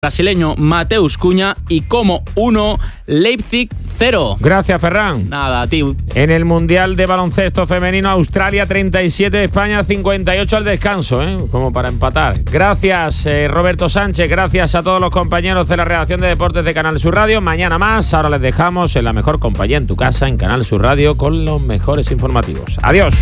Brasileño Mateus Cunha y como 1, Leipzig 0. Gracias, Ferran. Nada, a ti. En el Mundial de Baloncesto Femenino, Australia 37, España 58 al descanso, como para empatar. Gracias, Roberto Sánchez, gracias a todos los compañeros de la redacción de deportes de Canal Sur Radio. Mañana más, ahora les dejamos en la mejor compañía en tu casa, en Canal Sur Radio, con los mejores informativos. Adiós.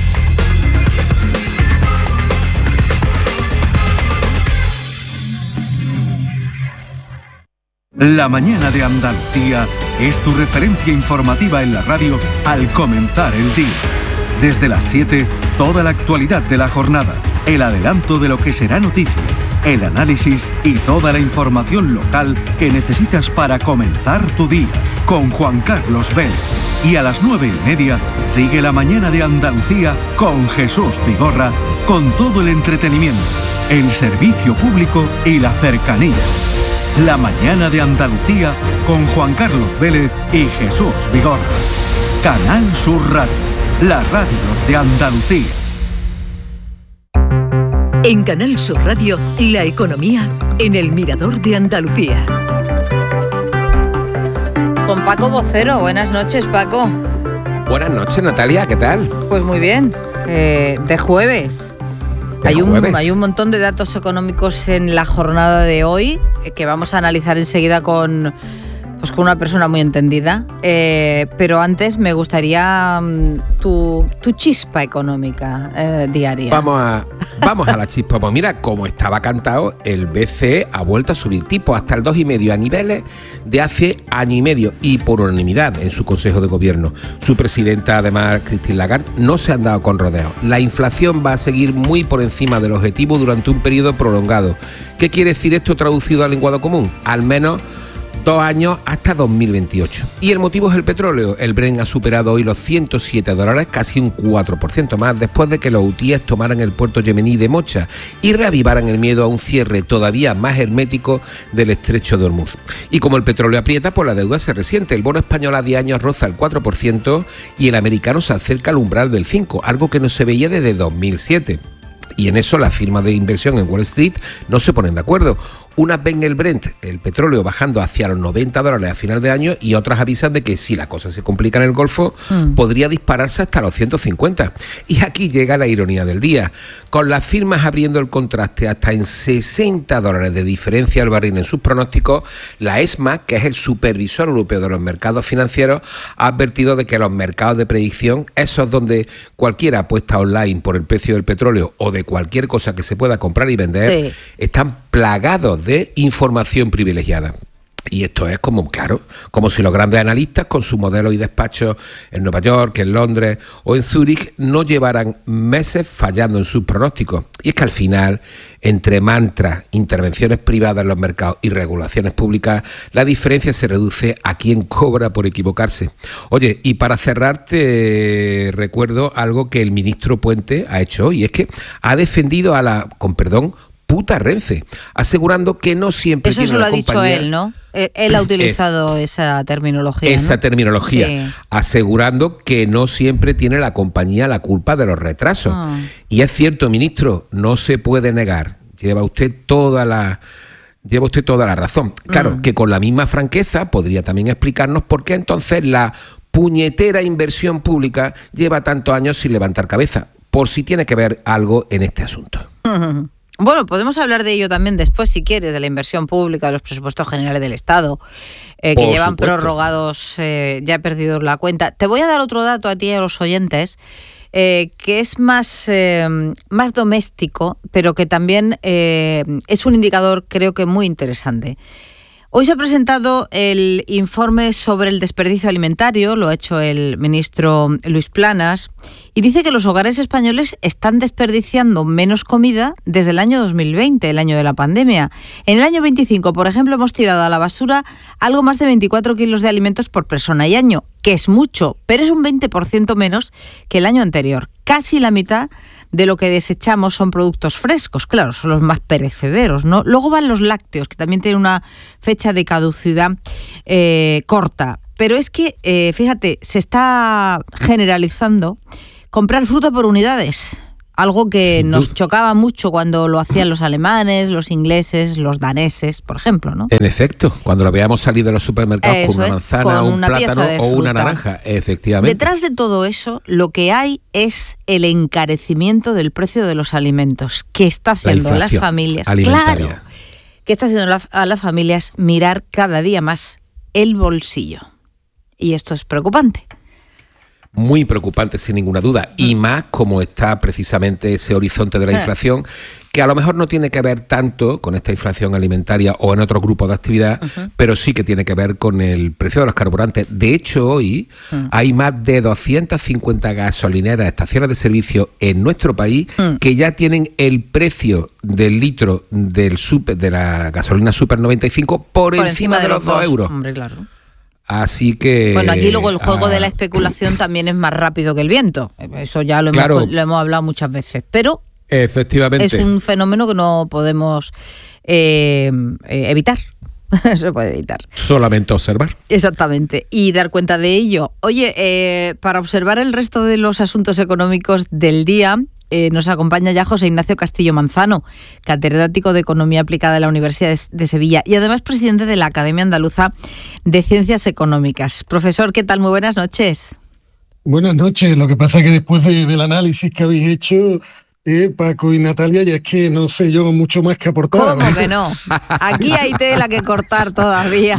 La mañana de Andalucía es tu referencia informativa en la radio al comenzar el día. Desde las 7, toda la actualidad de la jornada, el adelanto de lo que será noticia, el análisis y toda la información local que necesitas para comenzar tu día. Con Juan Carlos Vélez. Y a las 9:30 sigue la mañana de Andalucía con Jesús Vigorra, con todo el entretenimiento, el servicio público y la cercanía. La mañana de Andalucía con Juan Carlos Vélez y Jesús Vigorra. Canal Sur Radio, la radio de Andalucía. En Canal Sur Radio, la economía en el Mirador de Andalucía. Con Paco Vocero. Buenas noches, Paco. Buenas noches, Natalia, ¿qué tal? Pues muy bien, de jueves. Hay un montón de datos económicos en la jornada de hoy que vamos a analizar enseguida con una persona muy entendida. Pero antes me gustaría tu chispa económica diaria. Vamos a la chispa. Pues mira, como estaba cantado, el BCE ha vuelto a subir tipos hasta el 2,5 a niveles de hace año y medio y por unanimidad en su Consejo de Gobierno. Su presidenta, además, Christine Lagarde, no se han dado con rodeos. La inflación va a seguir muy por encima del objetivo durante un periodo prolongado. ¿Qué quiere decir esto traducido al lenguaje común? Al menos 2 años hasta 2028. Y el motivo es el petróleo. El Brent ha superado hoy los $107, casi un 4% más, después de que los hutíes tomaran el puerto yemení de Mocha y reavivaran el miedo a un cierre todavía más hermético del estrecho de Hormuz. Y como el petróleo aprieta, pues la deuda se resiente. El bono español a 10 años roza el 4% y el americano se acerca al umbral del 5%, algo que no se veía desde 2007. Y en eso las firmas de inversión en Wall Street no se ponen de acuerdo. Unas ven el Brent, el petróleo, bajando hacia los $90 a final de año y otras avisan de que si la cosa se complica en el Golfo, podría dispararse hasta los 150. Y aquí llega la ironía del día. Con las firmas abriendo el contraste hasta en $60 de diferencia al barril en sus pronósticos, la ESMA, que es el supervisor europeo de los mercados financieros, ha advertido de que los mercados de predicción, esos donde cualquiera apuesta online por el precio del petróleo o de cualquier cosa que se pueda comprar y vender, están plagados de información privilegiada. Y esto es como si los grandes analistas con sus modelos y despachos en Nueva York, en Londres o en Zúrich no llevaran meses fallando en sus pronósticos. Y es que al final, entre mantras, intervenciones privadas en los mercados y regulaciones públicas, la diferencia se reduce a quien cobra por equivocarse. Oye, y para cerrar te recuerdo algo que el ministro Puente ha hecho hoy, y es que ha defendido a la, con perdón, puta Renfe, asegurando que no siempre eso tiene la compañía... Eso lo ha dicho él, ¿no? Él ha utilizado esa terminología, Esa ¿no? terminología, sí. Asegurando que no siempre tiene la compañía la culpa de los retrasos. Y es cierto, ministro, no se puede negar. Lleva usted toda la razón. Claro, que con la misma franqueza podría también explicarnos por qué entonces la puñetera inversión pública lleva tantos años sin levantar cabeza, por si tiene que ver algo en este asunto. Bueno, podemos hablar de ello también después, si quieres, de la inversión pública, de los presupuestos generales del Estado, que llevan prorrogados, ya he perdido la cuenta. Te voy a dar otro dato a ti y a los oyentes, que es más doméstico, pero que también es un indicador, creo que muy interesante. Hoy se ha presentado el informe sobre el desperdicio alimentario, lo ha hecho el ministro Luis Planas, y dice que los hogares españoles están desperdiciando menos comida desde el año 2020, el año de la pandemia. En el año 25, por ejemplo, hemos tirado a la basura algo más de 24 kilos de alimentos por persona y año, que es mucho, pero es un 20% menos que el año anterior. Casi la mitad de lo que desechamos son productos frescos, claro, son los más perecederos, ¿no? Luego van los lácteos, que también tienen una fecha de caducidad corta. Pero es que, fíjate, se está generalizando comprar fruta por unidades. Algo que nos chocaba mucho cuando lo hacían los alemanes, los ingleses, los daneses, por ejemplo, ¿no? En efecto, cuando lo veamos salir de los supermercados con una manzana, un plátano o una naranja, efectivamente. Detrás de todo eso, lo que hay es el encarecimiento del precio de los alimentos, que está haciendo a las familias, claro, que está haciendo a las familias mirar cada día más el bolsillo. Y esto es preocupante. Muy preocupante, sin ninguna duda, y más como está precisamente ese horizonte de la inflación, que a lo mejor no tiene que ver tanto con esta inflación alimentaria o en otros grupos de actividad, pero sí que tiene que ver con el precio de los carburantes. De hecho, hoy hay más de 250 gasolineras, estaciones de servicio en nuestro país que ya tienen el precio del litro de la gasolina Super 95 por encima de los 2 euros. Hombre, claro. Así que... Bueno, aquí luego el juego de la especulación también es más rápido que el viento. Eso ya lo hemos hablado muchas veces. Pero efectivamente es un fenómeno que no podemos evitar. Se puede evitar. Solamente observar. Exactamente. Y dar cuenta de ello. Oye, para observar el resto de los asuntos económicos del día... nos acompaña ya José Ignacio Castillo Manzano, catedrático de Economía Aplicada de la Universidad de Sevilla y además presidente de la Academia Andaluza de Ciencias Económicas. Profesor, ¿qué tal? Muy buenas noches. Buenas noches. Lo que pasa es que después del análisis que habéis hecho, Paco y Natalia, ya es que no sé yo mucho más que aportar. ¿Cómo que no? Aquí hay tela que cortar todavía.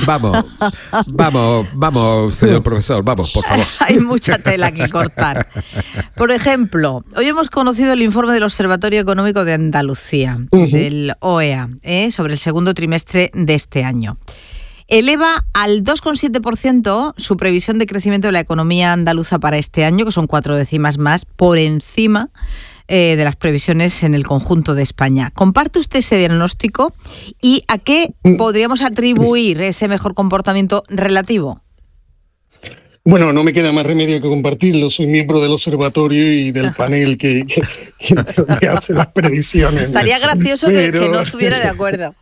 Vamos, señor profesor, vamos, por favor. Hay mucha tela que cortar. Por ejemplo, hoy hemos conocido el informe del Observatorio Económico de Andalucía, del OEA, sobre el segundo trimestre de este año. Eleva al 2,7% su previsión de crecimiento de la economía andaluza para este año, que son 4 décimas más por encima de las previsiones en el conjunto de España. ¿Comparte usted ese diagnóstico y a qué podríamos atribuir ese mejor comportamiento relativo? Bueno, no me queda más remedio que compartirlo. Soy miembro del observatorio y del panel que hace las predicciones. Estaría gracioso que no estuviera de acuerdo.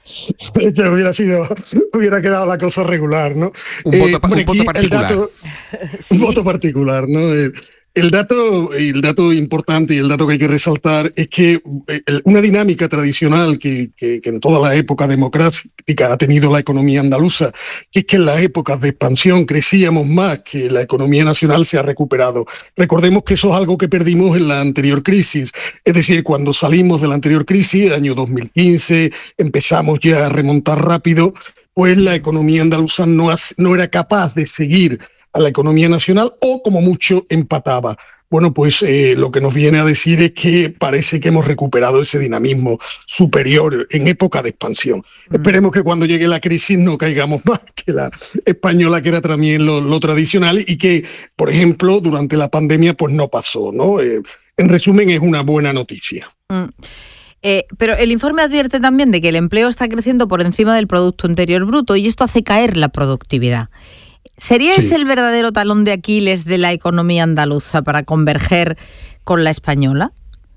Hubiera quedado la cosa regular, ¿no? Un voto particular. Un voto particular, ¿no? El dato importante y el dato que hay que resaltar es que una dinámica tradicional que en toda la época democrática ha tenido la economía andaluza, que es que en las épocas de expansión crecíamos más, que la economía nacional se ha recuperado. Recordemos que eso es algo que perdimos en la anterior crisis, es decir, cuando salimos de la anterior crisis, el año 2015, empezamos ya a remontar rápido, pues la economía andaluza no era capaz de seguir a la economía nacional o como mucho empataba. Bueno, pues lo que nos viene a decir es que parece que hemos recuperado ese dinamismo superior en época de expansión. Esperemos que cuando llegue la crisis no caigamos más que la española, que era también lo tradicional y que, por ejemplo, durante la pandemia pues no pasó, ¿no? En resumen, es una buena noticia. Pero el informe advierte también de que el empleo está creciendo por encima del Producto Interior Bruto y esto hace caer la productividad. ¿Sería ese el verdadero talón de Aquiles de la economía andaluza para converger con la española?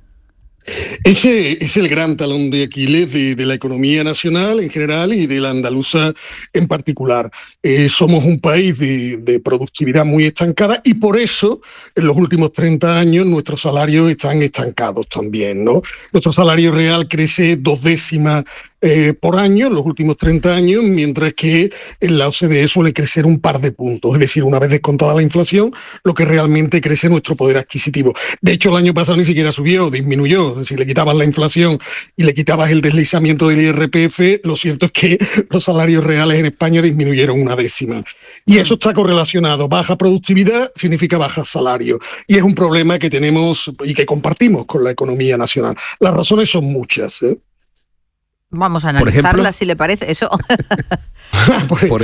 Ese es el gran talón de Aquiles de la economía nacional en general y de la andaluza en particular. Somos un país de productividad muy estancada y por eso en los últimos 30 años nuestros salarios están estancados también, ¿no? Nuestro salario real crece 2 décimas por año en los últimos 30 años, mientras que en la OCDE suele crecer un par de puntos, es decir, una vez descontada la inflación, lo que realmente crece nuestro poder adquisitivo. De hecho, el año pasado ni siquiera subió, disminuyó. Si le quitabas la inflación y le quitabas el deslizamiento del IRPF, lo cierto es que los salarios reales en España disminuyeron 1 décima. Y eso está correlacionado. Baja productividad significa baja salario. Y es un problema que tenemos y que compartimos con la economía nacional. Las razones son muchas, Vamos a analizarla, si le parece eso. Por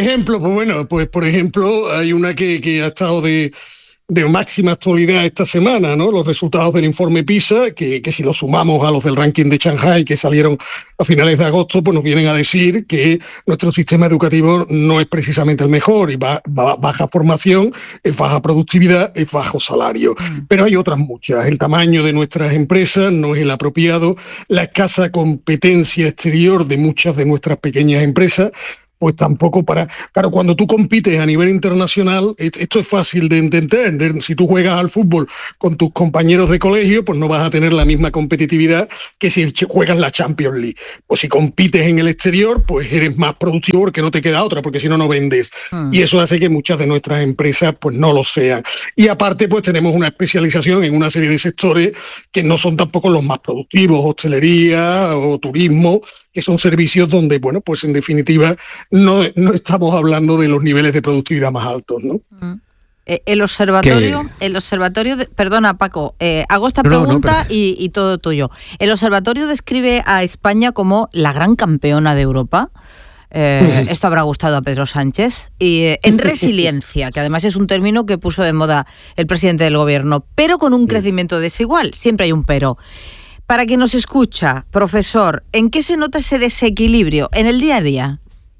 ejemplo, hay una que ha estado de máxima actualidad esta semana, ¿no? Los resultados del informe PISA, que si los sumamos a los del ranking de Shanghai que salieron a finales de agosto, pues nos vienen a decir que nuestro sistema educativo no es precisamente el mejor y baja formación, es baja productividad, es bajo salario. Pero hay otras muchas. El tamaño de nuestras empresas no es el apropiado, la escasa competencia exterior de muchas de nuestras pequeñas empresas, pues tampoco para... Claro, cuando tú compites a nivel internacional, esto es fácil de entender. Si tú juegas al fútbol con tus compañeros de colegio, pues no vas a tener la misma competitividad que si juegas la Champions League. Pues si compites en el exterior, pues eres más productivo porque no te queda otra, porque si no, no vendes. Y eso hace que muchas de nuestras empresas pues no lo sean. Y aparte, pues tenemos una especialización en una serie de sectores que no son tampoco los más productivos, hostelería o turismo, que son servicios donde, bueno, pues en definitiva no estamos hablando de los niveles de productividad más altos, ¿no? El observatorio, perdona Paco, hago esta pregunta y todo tuyo. El observatorio describe a España como la gran campeona de Europa. Esto habrá gustado a Pedro Sánchez. Y en resiliencia, que además es un término que puso de moda el presidente del gobierno, pero con un crecimiento desigual. Siempre hay un pero. Para quien nos escucha, profesor, ¿en qué se nota ese desequilibrio en el día a día?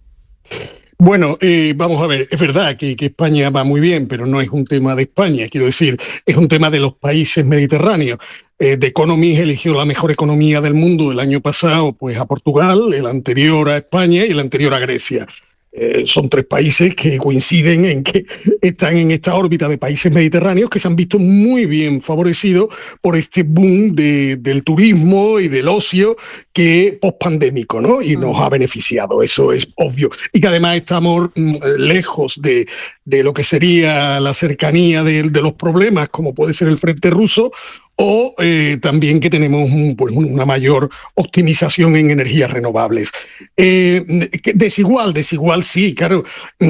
Bueno, vamos a ver, es verdad que España va muy bien, pero no es un tema de España, quiero decir, es un tema de los países mediterráneos. The Economist eligió la mejor economía del mundo el año pasado, pues a Portugal, el anterior a España y el anterior a Grecia. Son tres países que coinciden en que están en esta órbita de países mediterráneos que se han visto muy bien favorecidos por este boom del turismo y del ocio que post-pandémico, ¿no? Y nos ha beneficiado, eso es obvio. Y que además estamos lejos de lo que sería la cercanía de los problemas, como puede ser el frente ruso, o también que tenemos una mayor optimización en energías renovables. Desigual sí, claro,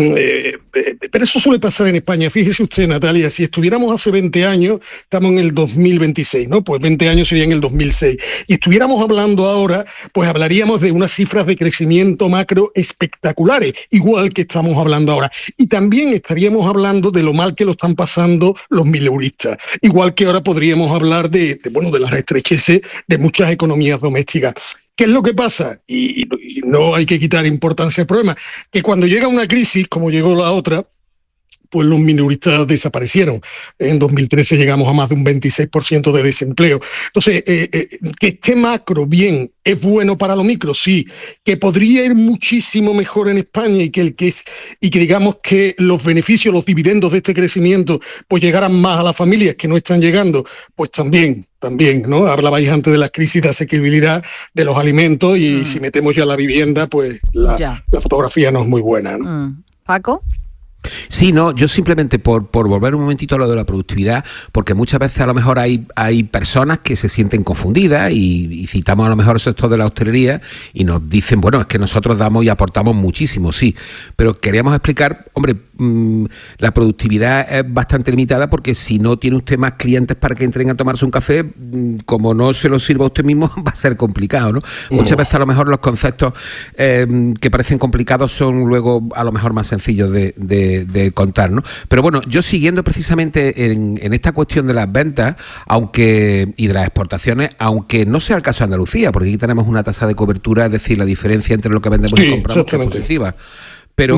pero eso suele pasar en España. Fíjese usted, Natalia, si estuviéramos hace 20 años, estamos en el 2026, ¿no? Pues 20 años sería en el 2006. Y estuviéramos hablando ahora, pues hablaríamos de unas cifras de crecimiento macro espectaculares, igual que estamos hablando ahora. Y también estaríamos hablando de lo mal que lo están pasando los mileuristas, igual que ahora podríamos hablar de las estrecheces de muchas economías domésticas. ¿Qué es lo que pasa? Y no hay que quitar importancia al problema, que cuando llega una crisis, como llegó la otra, pues los minoristas desaparecieron. En 2013 llegamos a más de un 26% de desempleo. Entonces, que esté macro bien, ¿es bueno para lo micro? Sí. ¿Que podría ir muchísimo mejor en España y que digamos que los beneficios, los dividendos de este crecimiento, pues llegaran más a las familias que no están llegando? Pues también, ¿no? Hablabais antes de la crisis de asequibilidad de los alimentos y si metemos ya la vivienda, pues la fotografía no es muy buena, ¿no? ¿Paco? Sí, no, yo simplemente por volver un momentito a lo de la productividad, porque muchas veces a lo mejor hay personas que se sienten confundidas y citamos a lo mejor el sector de la hostelería y nos dicen, bueno, es que nosotros damos y aportamos muchísimo, sí, pero queríamos explicar, hombre, la productividad es bastante limitada porque si no tiene usted más clientes para que entren a tomarse un café, como no se lo sirva a usted mismo, va a ser complicado, ¿no? Muchas veces a lo mejor los conceptos que parecen complicados son luego a lo mejor más sencillos de contar, ¿no? Pero bueno, yo siguiendo precisamente en esta cuestión de las ventas y de las exportaciones, aunque no sea el caso de Andalucía, porque aquí tenemos una tasa de cobertura, es decir, la diferencia entre lo que vendemos y compramos es positiva. Pero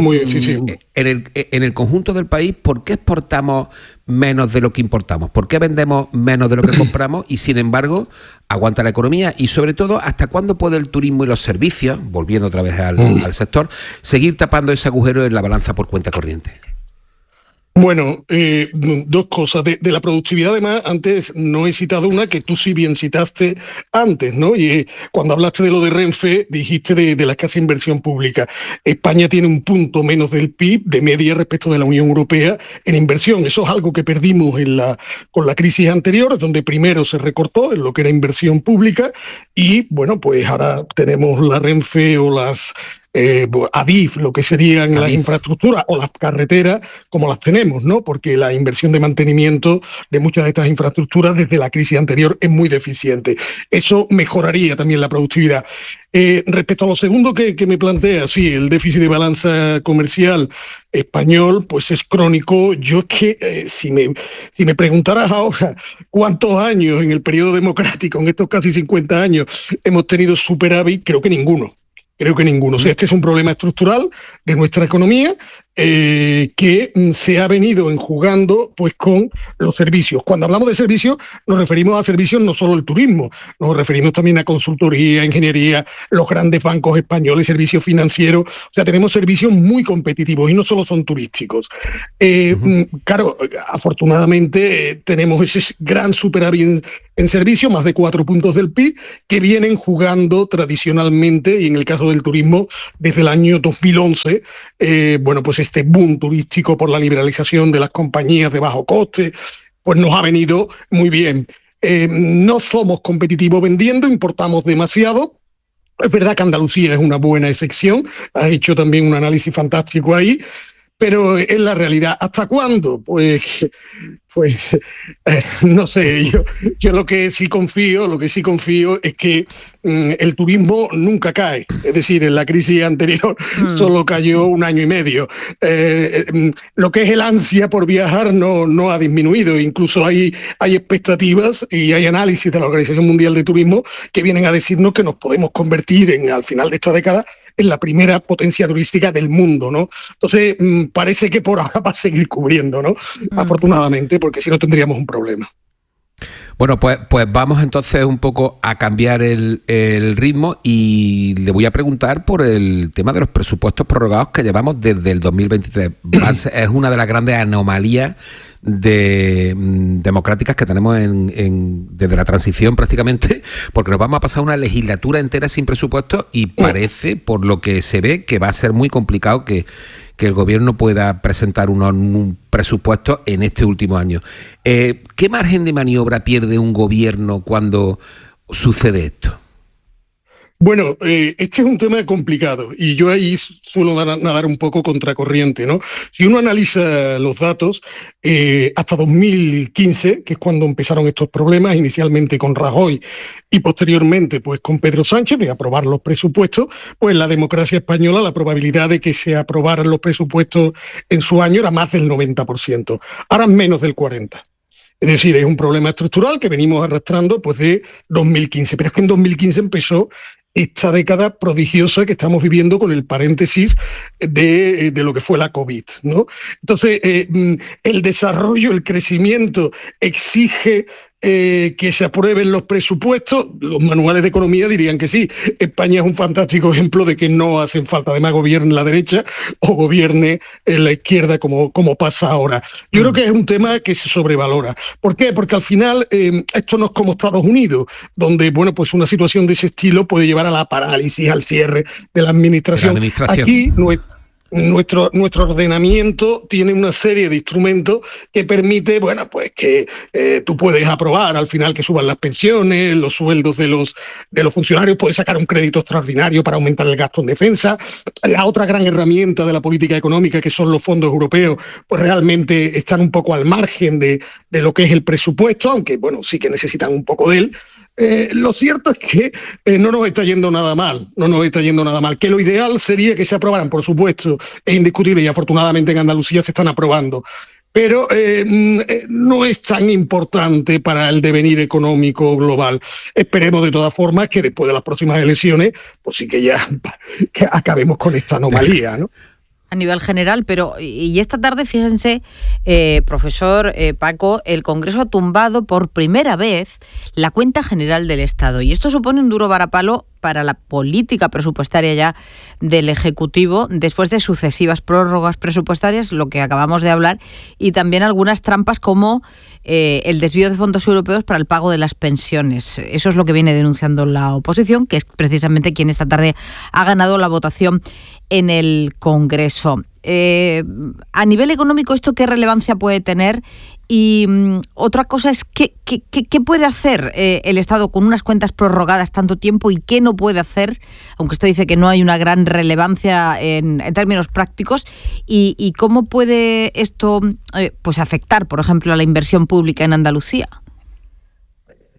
en el conjunto del país, ¿por qué exportamos menos de lo que importamos? ¿Por qué vendemos menos de lo que compramos? Y sin embargo, aguanta la economía. Y sobre todo, ¿hasta cuándo puede el turismo y los servicios, volviendo otra vez al sector, seguir tapando ese agujero en la balanza por cuenta corriente? Bueno, dos cosas. De la productividad, además, antes no he citado una que tú sí bien citaste antes, ¿no? Y cuando hablaste de lo de Renfe, dijiste de la escasa inversión pública. España tiene un punto menos del PIB de media respecto de la Unión Europea en inversión. Eso es algo que perdimos con la crisis anterior, donde primero se recortó en lo que era inversión pública y, bueno, pues ahora tenemos la Renfe o las ADIF, lo que serían las infraestructuras o las carreteras como las tenemos, ¿no? Porque la inversión de mantenimiento de muchas de estas infraestructuras desde la crisis anterior es muy deficiente. Eso mejoraría también la productividad. Respecto a lo segundo que me plantea, sí, el déficit de balanza comercial español, pues es crónico. Yo es que si me preguntaras ahora cuántos años en el periodo democrático, en estos casi 50 años, hemos tenido superávit, creo que ninguno. Creo que ninguno. O sea, este es un problema estructural de nuestra economía que se ha venido enjugando pues con los servicios. Cuando hablamos de servicios, nos referimos a servicios no solo del turismo, nos referimos también a consultoría, ingeniería, los grandes bancos españoles, servicios financieros. O sea, tenemos servicios muy competitivos y no solo son turísticos. Claro, afortunadamente tenemos ese gran superávit en servicio, más de 4 puntos del PIB, que vienen jugando tradicionalmente, y en el caso del turismo, desde el año 2011, bueno, pues este boom turístico por la liberalización de las compañías de bajo coste, pues nos ha venido muy bien. No somos competitivos vendiendo, importamos demasiado. Es verdad que Andalucía es una buena excepción, has hecho también un análisis fantástico ahí, pero es la realidad. ¿Hasta cuándo? Pues no sé, yo lo que sí confío es que el turismo nunca cae. Es decir, en la crisis anterior solo cayó 1 año y medio. Lo que es el ansia por viajar no ha disminuido. Incluso hay expectativas y hay análisis de la Organización Mundial de Turismo que vienen a decirnos que nos podemos convertir al final de esta década en la primera potencia turística del mundo, ¿no? Entonces, parece que por ahora va a seguir cubriendo, ¿no? Afortunadamente, porque si no tendríamos un problema. Bueno, pues vamos entonces un poco a cambiar el ritmo y le voy a preguntar por el tema de los presupuestos prorrogados que llevamos desde el 2023. Es una de las grandes anomalías democráticas que tenemos desde la transición prácticamente, porque nos vamos a pasar una legislatura entera sin presupuesto y parece, por lo que se ve, que va a ser muy complicado que el gobierno pueda presentar un presupuesto en este último año. ¿Qué margen de maniobra pierde un gobierno cuando sucede esto? Bueno, este es un tema complicado y yo ahí suelo nadar un poco contracorriente, ¿no? Si uno analiza los datos, hasta 2015, que es cuando empezaron estos problemas, inicialmente con Rajoy y posteriormente pues con Pedro Sánchez, de aprobar los presupuestos, pues en la democracia española la probabilidad de que se aprobaran los presupuestos en su año era más del 90%, ahora menos del 40%. Es decir, es un problema estructural que venimos arrastrando pues de 2015, pero es que en 2015 empezó esta década prodigiosa que estamos viviendo con el paréntesis de lo que fue la COVID, ¿no? Entonces, el desarrollo, el crecimiento exige que se aprueben los presupuestos. Los manuales de economía dirían que sí. España es un fantástico ejemplo de que no hacen falta. Además, gobierne la derecha o gobierne la izquierda, como pasa ahora. Yo creo que es un tema que se sobrevalora. ¿Por qué? Porque al final esto no es como Estados Unidos, donde bueno, pues una situación de ese estilo puede llevar a la parálisis, al cierre de la administración. Aquí nuestro ordenamiento tiene una serie de instrumentos que permite, bueno, pues que tú puedes aprobar al final que suban las pensiones, los sueldos de los funcionarios, puedes sacar un crédito extraordinario para aumentar el gasto en defensa. La otra gran herramienta de la política económica, que son los fondos europeos, pues realmente están un poco al margen de lo que es el presupuesto, aunque bueno, sí que necesitan un poco de él. Lo cierto es que no nos está yendo nada mal, que lo ideal sería que se aprobaran, por supuesto, es indiscutible y afortunadamente en Andalucía se están aprobando, pero no es tan importante para el devenir económico global. Esperemos de todas formas que después de las próximas elecciones, pues sí que acabemos con esta anomalía, ¿no? A nivel general, pero y esta tarde, fíjense, profesor Paco, el Congreso ha tumbado por primera vez la cuenta general del Estado y esto supone un duro varapalo para la política presupuestaria ya del Ejecutivo después de sucesivas prórrogas presupuestarias, lo que acabamos de hablar, y también algunas trampas como el desvío de fondos europeos para el pago de las pensiones. Eso es lo que viene denunciando la oposición, que es precisamente quien esta tarde ha ganado la votación en el Congreso. A nivel económico, ¿esto qué relevancia puede tener? Y otra cosa es, ¿qué puede hacer el Estado con unas cuentas prorrogadas tanto tiempo y qué no puede hacer? Aunque usted dice que no hay una gran relevancia en términos prácticos. ¿Y cómo puede esto pues afectar, por ejemplo, a la inversión pública en Andalucía?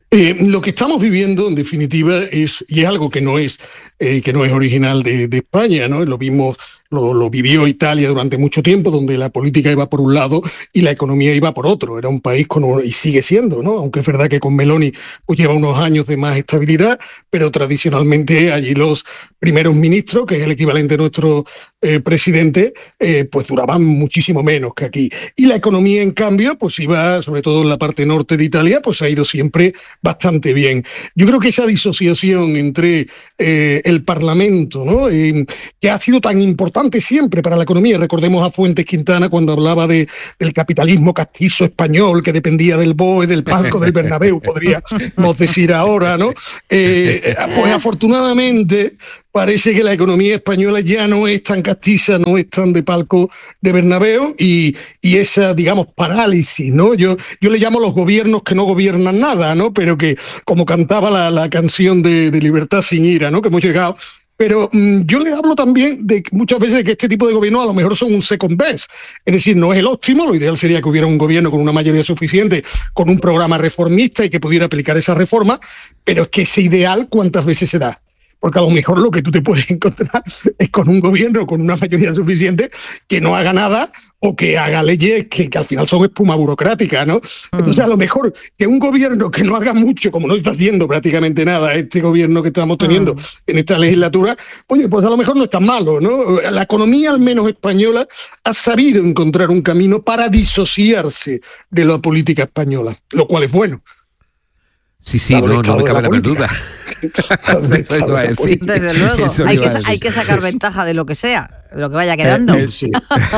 Lo que estamos viviendo, en definitiva, es algo que no es original de España, ¿no? Lo vivió Italia durante mucho tiempo, donde la política iba por un lado y la economía iba por otro. Era un país y sigue siendo, ¿no? Aunque es verdad que con Meloni pues lleva unos años de más estabilidad, pero tradicionalmente allí los primeros ministros, que es el equivalente a nuestro presidente, pues duraban muchísimo menos que aquí. Y la economía, en cambio, pues iba, sobre todo en la parte norte de Italia, pues ha ido siempre bastante bien. Yo creo que esa disociación entre el Parlamento, ¿no? Que ha sido tan importante siempre para la economía. Recordemos a Fuentes Quintana cuando hablaba del capitalismo castizo español que dependía del BOE, del palco del Bernabéu, podríamos decir ahora, ¿no? Pues afortunadamente parece que la economía española ya no es tan castiza, no es tan de palco de Bernabéu y esa, digamos, parálisis, ¿no? Yo le llamo los gobiernos que no gobiernan nada, ¿no? Pero que, como cantaba la canción de Libertad sin ira, ¿no? Que hemos llegado. Pero yo le hablo también de muchas veces de que este tipo de gobiernos a lo mejor son un second best. Es decir, no es el óptimo, lo ideal sería que hubiera un gobierno con una mayoría suficiente, con un programa reformista y que pudiera aplicar esa reforma, pero es que ese ideal, ¿cuántas veces se da? Porque a lo mejor lo que tú te puedes encontrar es con un gobierno con una mayoría suficiente que no haga nada o que haga leyes que al final son espuma burocrática, ¿no? Entonces, a lo mejor que un gobierno que no haga mucho, como no está haciendo prácticamente nada este gobierno que estamos teniendo en esta legislatura, oye, pues a lo mejor no es tan malo, ¿no? La economía, al menos española, ha sabido encontrar un camino para disociarse de la política española, lo cual es bueno. Sí, no me cabe la menor duda. Eso iba a decir. Desde luego, hay que sacar ventaja de lo que sea, de lo que vaya quedando. Sí.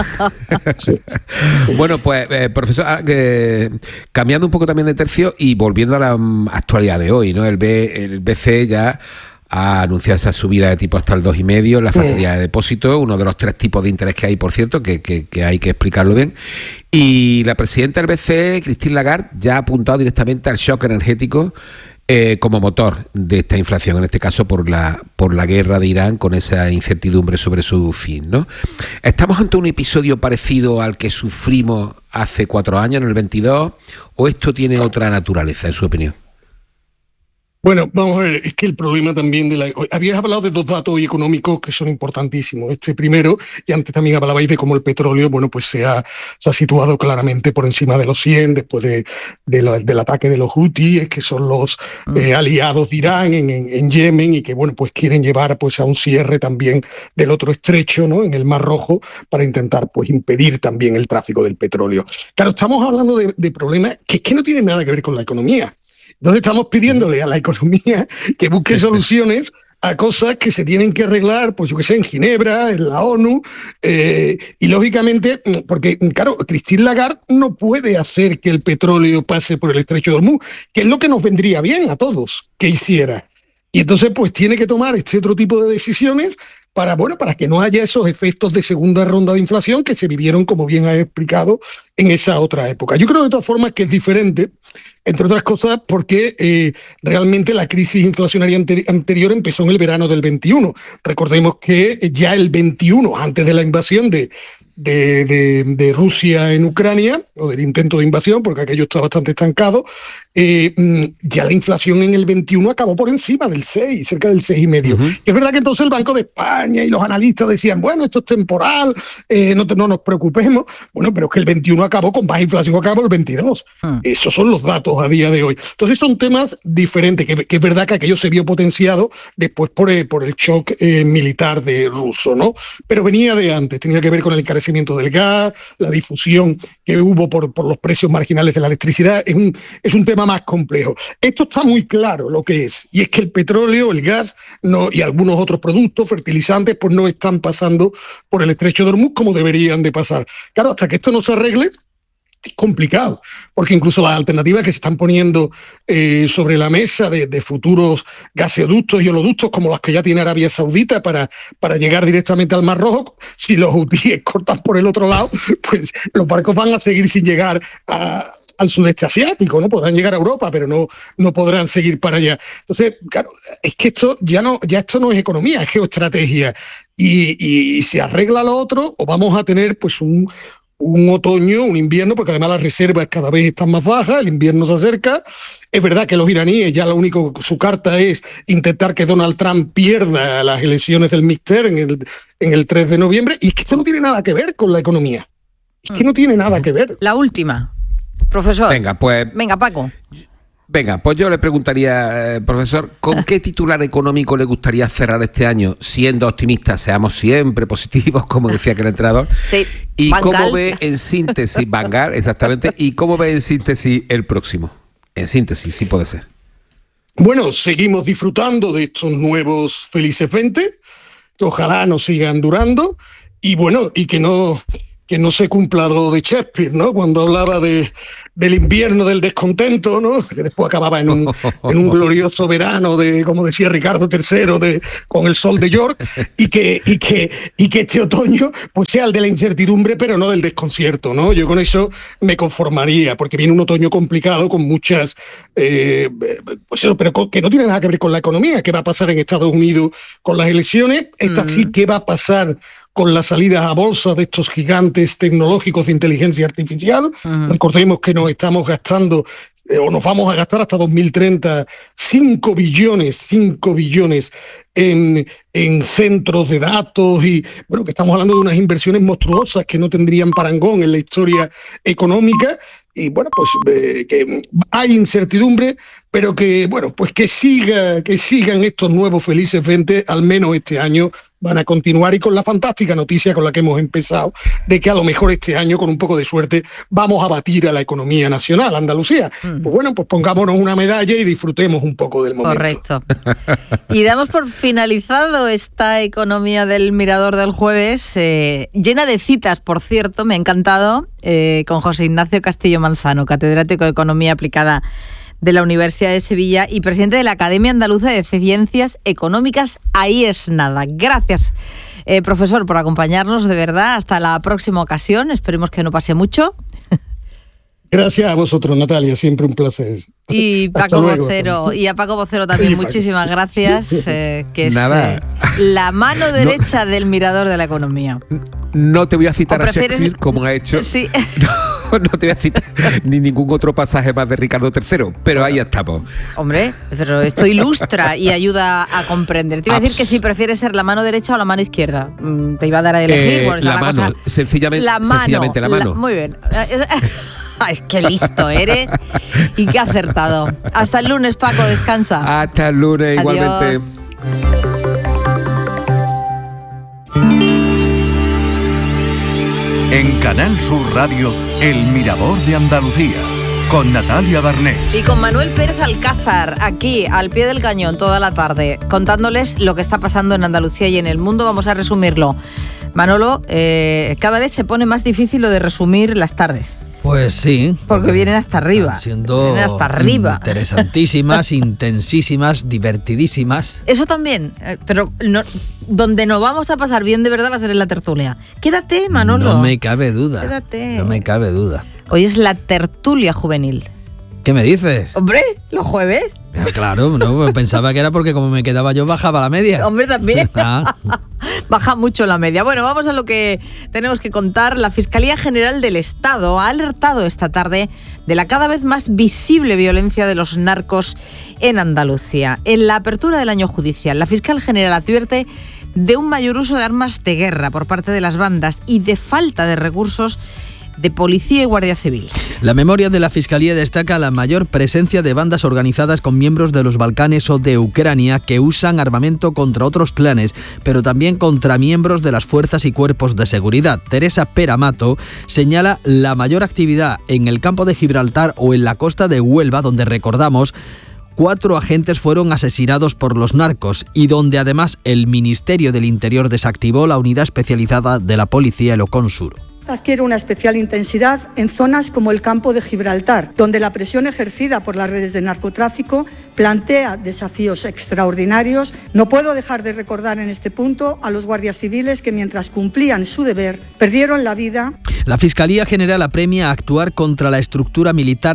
Bueno, pues, profesor, cambiando un poco también de tercio y volviendo a la actualidad de hoy, ¿no? El BCE ya ha anunciado esa subida de tipo hasta el 2,5, la facilidad de depósito, uno de los 3 tipos de interés que hay, por cierto, que hay que explicarlo bien. Y la presidenta del BCE, Christine Lagarde, ya ha apuntado directamente al shock energético como motor de esta inflación, en este caso por la guerra de Irán, con esa incertidumbre sobre su fin, ¿no? ¿Estamos ante un episodio parecido al que sufrimos hace 4 años, en el 22, o esto tiene otra naturaleza, en su opinión? Bueno, vamos a ver, es que el problema también habías hablado de 2 datos económicos que son importantísimos. Este primero, y antes también hablabais de cómo el petróleo, bueno, pues se ha situado claramente por encima de los 100 después del ataque de los Houthis, que son los aliados de Irán en Yemen y que, bueno, pues quieren llevar pues a un cierre también del otro estrecho, ¿no? En el Mar Rojo, para intentar pues impedir también el tráfico del petróleo. Claro, estamos hablando de problemas que no tienen nada que ver con la economía. Entonces estamos pidiéndole a la economía que busque soluciones a cosas que se tienen que arreglar, pues yo que sé, en Ginebra, en la ONU, y lógicamente, porque claro, Christine Lagarde no puede hacer que el petróleo pase por el estrecho de Hormuz, que es lo que nos vendría bien a todos que hiciera. Y entonces pues tiene que tomar este otro tipo de decisiones para que no haya esos efectos de segunda ronda de inflación que se vivieron, como bien has explicado, en esa otra época. Yo creo de todas formas que es diferente, entre otras cosas porque realmente la crisis inflacionaria anterior empezó en el verano del 21. Recordemos que ya el 21, antes de la invasión de Rusia en Ucrania, o del intento de invasión, porque aquello está bastante estancado, ya la inflación en el 21 acabó por encima del 6, cerca del 6,5. Es verdad que entonces el Banco de España y los analistas decían, bueno, esto es temporal, no nos preocupemos. Bueno, pero es que el 21 acabó con más inflación que acabó el 22. Esos son los datos a día de hoy. Entonces son temas diferentes, que es verdad que aquello se vio potenciado después por el shock militar ruso, ¿no? Pero venía de antes, tenía que ver con el encarecimiento del gas, la difusión que hubo por los precios marginales de la electricidad. Es un tema más complejo. Esto está muy claro lo que es, y es que el petróleo, el gas y algunos otros productos, fertilizantes, pues no están pasando por el estrecho de Hormuz como deberían de pasar. Claro, hasta que esto no se arregle, es complicado, porque incluso las alternativas que se están poniendo sobre la mesa de futuros gasoductos y oleoductos, como las que ya tiene Arabia Saudita para llegar directamente al Mar Rojo, si los hutíes cortan por el otro lado, pues los barcos van a seguir sin llegar al sudeste asiático, ¿no? Podrán llegar a Europa, pero no podrán seguir para allá. Entonces, claro, es que esto esto no es economía, es geoestrategia. Y se arregla lo otro, o vamos a tener pues un otoño, un invierno, porque además las reservas cada vez están más bajas, el invierno se acerca. Es verdad que los iraníes ya su carta es intentar que Donald Trump pierda las elecciones del midterm en el 3 de noviembre, y es que esto no tiene nada que ver con la economía. Es que no tiene nada que ver. La última, profesor. Venga, Paco. Venga, pues yo le preguntaría, profesor, ¿con qué titular económico le gustaría cerrar este año? Siendo optimistas, seamos siempre positivos, como decía aquel entrenador. Sí. ¿Y Van cómo Gaal. ve en síntesis, Van Gaal, exactamente, y cómo ve en síntesis el próximo? En síntesis, sí puede ser. Bueno, seguimos disfrutando de estos nuevos felices 20, que ojalá nos sigan durando, y bueno, y que no se cumpla lo de Shakespeare, ¿no? Cuando hablaba del invierno del descontento, ¿no? Que después acababa en un glorioso verano como decía Ricardo III, con el sol de York, y que este otoño pues sea el de la incertidumbre, pero no del desconcierto, ¿no? Yo con eso me conformaría, porque viene un otoño complicado con muchas, pues eso, pero que no tiene nada que ver con la economía. ¿Qué va a pasar en Estados Unidos con las elecciones? Sí, ¿qué va a pasar con las salidas a bolsa de estos gigantes tecnológicos de inteligencia artificial? Recordemos que nos estamos gastando, o nos vamos a gastar hasta 2030, 5 billones en centros de datos, y bueno, que estamos hablando de unas inversiones monstruosas que no tendrían parangón en la historia económica. Y bueno, pues que hay incertidumbre, pero que bueno, pues que sigan estos nuevos felices 20, al menos este año van a continuar, y con la fantástica noticia con la que hemos empezado, de que a lo mejor este año, con un poco de suerte, vamos a batir a la economía nacional, Andalucía. Pues bueno, pues pongámonos una medalla y disfrutemos un poco del momento. Correcto. Y damos por finalizado esta economía del Mirador del jueves, llena de citas, por cierto, me ha encantado, con José Ignacio Castillo Manzano, catedrático de Economía Aplicada de la Universidad de Sevilla y presidente de la Academia Andaluza de Ciencias Económicas. Ahí es nada. Gracias, profesor, por acompañarnos, de verdad. Hasta la próxima ocasión. Esperemos que no pase mucho. Gracias a vosotros, Natalia, siempre un placer. Y Paco Vocero, y a Paco Vocero también, muchísimas gracias, que es la mano derecha del Mirador de la economía. No te voy a citar a Shakespeare como ha hecho. Sí. No te voy a citar ni ningún otro pasaje más de Ricardo III, pero ahí estamos. Hombre, pero esto ilustra y ayuda a comprender. Te iba a decir que si prefieres ser la mano derecha o la mano izquierda. Te iba a dar a elegir. La mano, sencillamente la mano. Muy bien. Ay, qué listo eres y qué acertado. Hasta el lunes, Paco, descansa. Hasta el lunes. Adiós. Igualmente. En Canal Sur Radio, El Mirador de Andalucía, con Natalia Barnés. Y con Manuel Pérez Alcázar, aquí, al pie del cañón, toda la tarde, contándoles lo que está pasando en Andalucía y en el mundo. Vamos a resumirlo. Manolo, cada vez se pone más difícil lo de resumir las tardes. Pues sí. Porque vienen hasta arriba. Vienen hasta arriba. Interesantísimas, intensísimas, divertidísimas. Eso también, pero no, donde nos vamos a pasar bien de verdad va a ser en la tertulia. Quédate, Manolo. No me cabe duda. Quédate. No me cabe duda. Hoy es la tertulia juvenil. ¿Qué me dices? Hombre, ¿los jueves? Claro, no, pensaba que era porque como me quedaba yo bajaba la media. Hombre, también. Baja mucho la media. Bueno, vamos a lo que tenemos que contar. La Fiscalía General del Estado ha alertado esta tarde de la cada vez más visible violencia de los narcos en Andalucía. En la apertura del año judicial, la fiscal general advierte de un mayor uso de armas de guerra por parte de las bandas y de falta de recursos de policía y guardia civil. La memoria de la Fiscalía destaca la mayor presencia de bandas organizadas con miembros de los Balcanes o de Ucrania que usan armamento contra otros clanes, pero también contra miembros de las fuerzas y cuerpos de seguridad. Teresa Peramato señala la mayor actividad en el campo de Gibraltar o en la costa de Huelva, donde recordamos 4 agentes fueron asesinados por los narcos y donde además el Ministerio del Interior desactivó la unidad especializada de la Policía Elocón Sur. Adquiere una especial intensidad en zonas como el campo de Gibraltar, donde la presión ejercida por las redes de narcotráfico plantea desafíos extraordinarios. No puedo dejar de recordar en este punto a los guardias civiles que mientras cumplían su deber perdieron la vida. La Fiscalía General apremia a actuar contra la estructura militar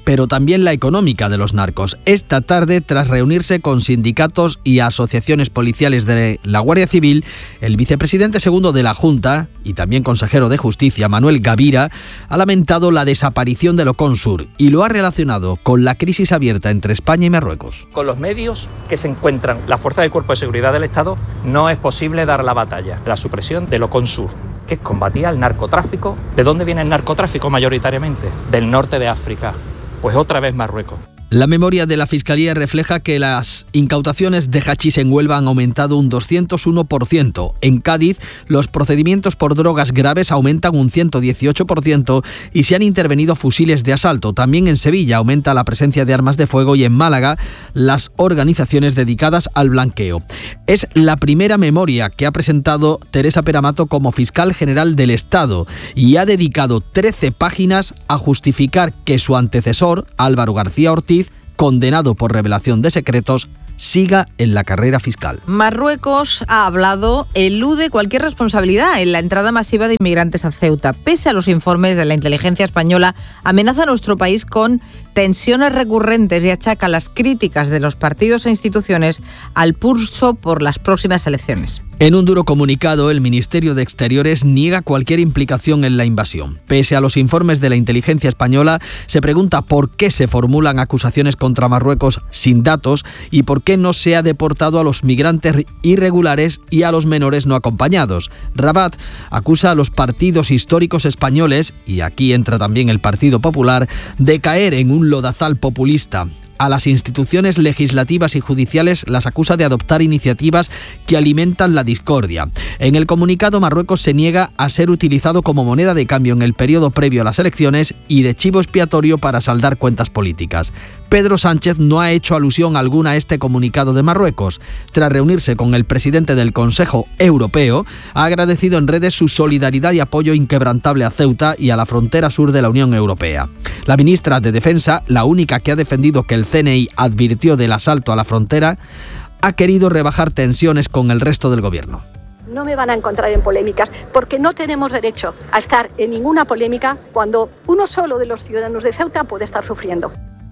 pero también la económica de los narcos. Esta tarde, tras reunirse con sindicatos y asociaciones policiales de la Guardia Civil, el vicepresidente segundo de la Junta y también consejero de Justicia, Manuel Gavira, ha lamentado la desaparición del Oconsur y lo ha relacionado con la crisis abierta entre España y Marruecos. Con los medios que se encuentran la Fuerza de Cuerpo de Seguridad del Estado, no es posible dar la batalla. La supresión del Oconsur, que combatía el narcotráfico. ¿De dónde viene el narcotráfico mayoritariamente? Del norte de África. Pues otra vez Marruecos. La memoria de la Fiscalía refleja que las incautaciones de hachís en Huelva han aumentado un 201%. En Cádiz, los procedimientos por drogas graves aumentan un 118% y se han intervenido fusiles de asalto. También en Sevilla aumenta la presencia de armas de fuego y en Málaga las organizaciones dedicadas al blanqueo. Es la primera memoria que ha presentado Teresa Peramato como fiscal general del Estado y ha dedicado 13 páginas a justificar que su antecesor, Álvaro García Ortiz, condenado por revelación de secretos, siga en la carrera fiscal. Marruecos ha hablado, elude cualquier responsabilidad en la entrada masiva de inmigrantes a Ceuta. Pese a los informes de la inteligencia española, amenaza a nuestro país con tensiones recurrentes y achaca las críticas de los partidos e instituciones al pulso por las próximas elecciones. En un duro comunicado, el Ministerio de Exteriores niega cualquier implicación en la invasión. Pese a los informes de la inteligencia española, se pregunta por qué se formulan acusaciones contra Marruecos sin datos y por qué no se ha deportado a los migrantes irregulares y a los menores no acompañados. Rabat acusa a los partidos históricos españoles, y aquí entra también el Partido Popular, de caer en un lodazal populista. A las instituciones legislativas y judiciales las acusa de adoptar iniciativas que alimentan la discordia. En el comunicado, Marruecos se niega a ser utilizado como moneda de cambio en el periodo previo a las elecciones y de chivo expiatorio para saldar cuentas políticas. Pedro Sánchez no ha hecho alusión alguna a este comunicado de Marruecos. Tras reunirse con el presidente del Consejo Europeo, ha agradecido en redes su solidaridad y apoyo inquebrantable a Ceuta y a la frontera sur de la Unión Europea. La ministra de Defensa, la única que ha defendido que el CNI advirtió del asalto a la frontera, ha querido rebajar tensiones con el resto del gobierno. No me van a encontrar en polémicas, porque no tenemos derecho a estar en ninguna polémica cuando uno solo de los ciudadanos de Ceuta puede estar sufriendo.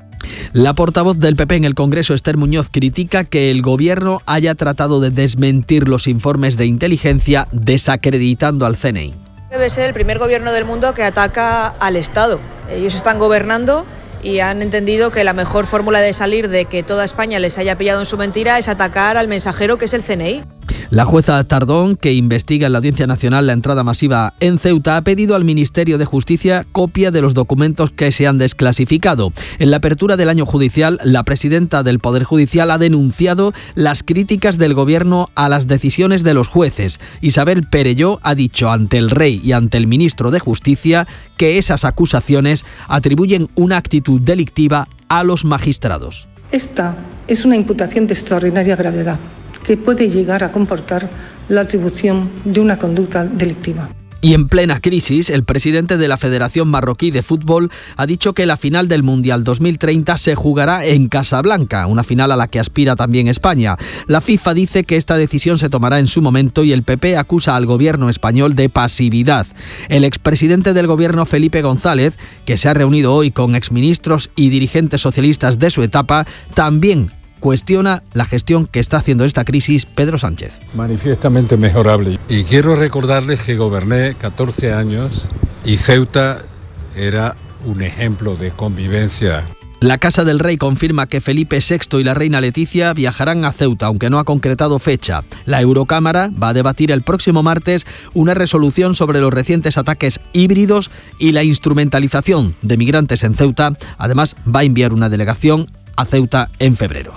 La portavoz del PP en el Congreso, Esther Muñoz, critica que el gobierno haya tratado de desmentir los informes de inteligencia desacreditando al CNI. Debe ser el primer gobierno del mundo que ataca al Estado. Ellos están gobernando y han entendido que la mejor fórmula de salir de que toda España les haya pillado en su mentira es atacar al mensajero, que es el CNI. La jueza Tardón, que investiga en la Audiencia Nacional la entrada masiva en Ceuta, ha pedido al Ministerio de Justicia copia de los documentos que se han desclasificado. En la apertura del año judicial, la presidenta del Poder Judicial ha denunciado las críticas del Gobierno a las decisiones de los jueces. Isabel Perelló ha dicho ante el Rey y ante el Ministro de Justicia que esas acusaciones atribuyen una actitud delictiva a los magistrados. Esta es una imputación de extraordinaria gravedad, que puede llegar a comportar la atribución de una conducta delictiva. Y en plena crisis, el presidente de la Federación Marroquí de Fútbol ha dicho que la final del Mundial 2030 se jugará en Casablanca, una final a la que aspira también España. La FIFA dice que esta decisión se tomará en su momento y el PP acusa al gobierno español de pasividad. El expresidente del gobierno, Felipe González, que se ha reunido hoy con exministros y dirigentes socialistas de su etapa, también cuestiona la gestión que está haciendo esta crisis Pedro Sánchez. Manifiestamente mejorable. Y quiero recordarles que goberné 14 años y Ceuta era un ejemplo de convivencia. La Casa del Rey confirma que Felipe VI y la reina Leticia viajarán a Ceuta, aunque no ha concretado fecha. La Eurocámara va a debatir el próximo martes una resolución sobre los recientes ataques híbridos y la instrumentalización de migrantes en Ceuta. Además, va a enviar una delegación a Ceuta en febrero.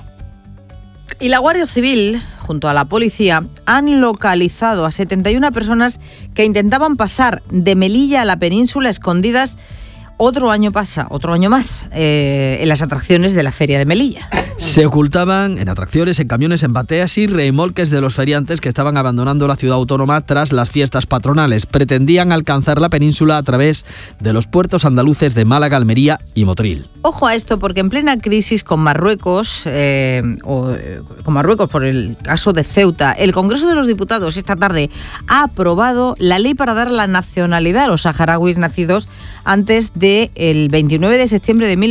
Y la Guardia Civil, junto a la policía, han localizado a 71 personas que intentaban pasar de Melilla a la península escondidas otro año más en las atracciones de la Feria de Melilla. Se ocultaban en atracciones, en camiones, en bateas y remolques de los feriantes que estaban abandonando la ciudad autónoma tras las fiestas patronales. Pretendían alcanzar la península a través de los puertos andaluces de Málaga, Almería y Motril. Ojo a esto, porque en plena crisis con Marruecos, por el caso de Ceuta, el Congreso de los Diputados esta tarde ha aprobado la ley para dar la nacionalidad a los saharauis nacidos antes de del 29 de septiembre de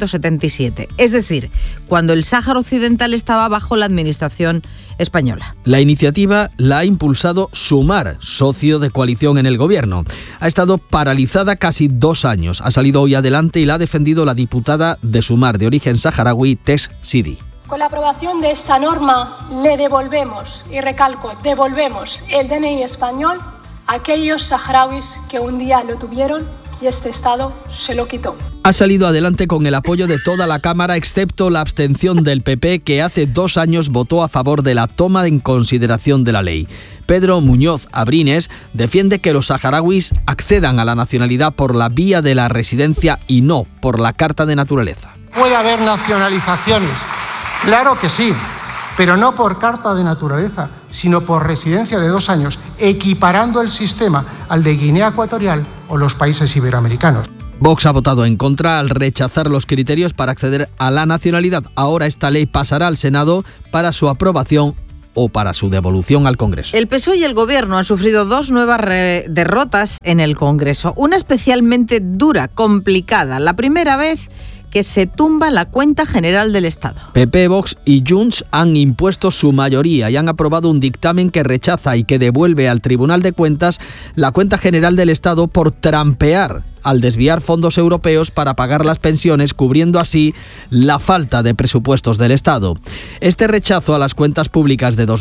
1977, es decir, cuando el Sáhara Occidental estaba bajo la administración española. La iniciativa la ha impulsado Sumar, socio de coalición en el gobierno. Ha estado paralizada casi 2 años. Ha salido hoy adelante y la ha defendido la diputada de Sumar, de origen saharaui, Tess Sidi. Con la aprobación de esta norma le devolvemos, y recalco, devolvemos el DNI español a aquellos saharauis que un día lo tuvieron y este Estado se lo quitó. Ha salido adelante con el apoyo de toda la Cámara, excepto la abstención del PP, que hace 2 años votó a favor de la toma en consideración de la ley. Pedro Muñoz Abrines defiende que los saharauis accedan a la nacionalidad por la vía de la residencia y no por la Carta de Naturaleza. Puede haber nacionalizaciones, claro que sí, pero no por Carta de Naturaleza, sino por residencia de 2 años, equiparando el sistema al de Guinea Ecuatorial o los países iberoamericanos. Vox ha votado en contra al rechazar los criterios para acceder a la nacionalidad. Ahora esta ley pasará al Senado para su aprobación o para su devolución al Congreso. El PSOE y el Gobierno han sufrido 2 nuevas derrotas en el Congreso. Una especialmente dura, complicada. La primera vez que se tumba la cuenta general del Estado. PP, Vox y Junts han impuesto su mayoría y han aprobado un dictamen que rechaza y que devuelve al Tribunal de Cuentas la cuenta general del Estado por trampear al desviar fondos europeos para pagar las pensiones, cubriendo así la falta de presupuestos del Estado. Este rechazo a las cuentas públicas de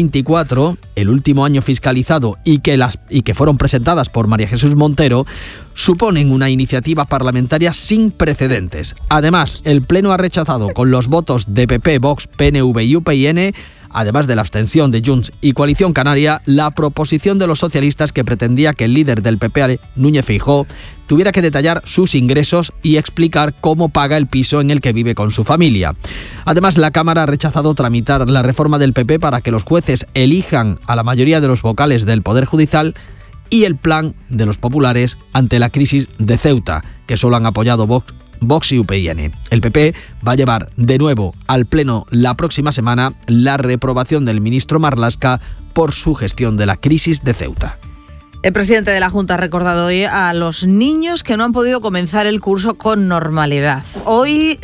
2024, el último año fiscalizado y que fueron presentadas por María Jesús Montero, suponen una iniciativa parlamentaria sin precedentes. Además, el Pleno ha rechazado con los votos de PP, Vox, PNV y UPyN, además de la abstención de Junts y Coalición Canaria, la proposición de los socialistas que pretendía que el líder del PP, Núñez Feijóo, tuviera que detallar sus ingresos y explicar cómo paga el piso en el que vive con su familia. Además, la Cámara ha rechazado tramitar la reforma del PP para que los jueces elijan a la mayoría de los vocales del Poder Judicial y el plan de los populares ante la crisis de Ceuta, que solo han apoyado Vox y UPyN. El PP va a llevar de nuevo al Pleno la próxima semana la reprobación del ministro Marlaska por su gestión de la crisis de Ceuta. El presidente de la Junta ha recordado hoy a los niños que no han podido comenzar el curso con normalidad. Hoy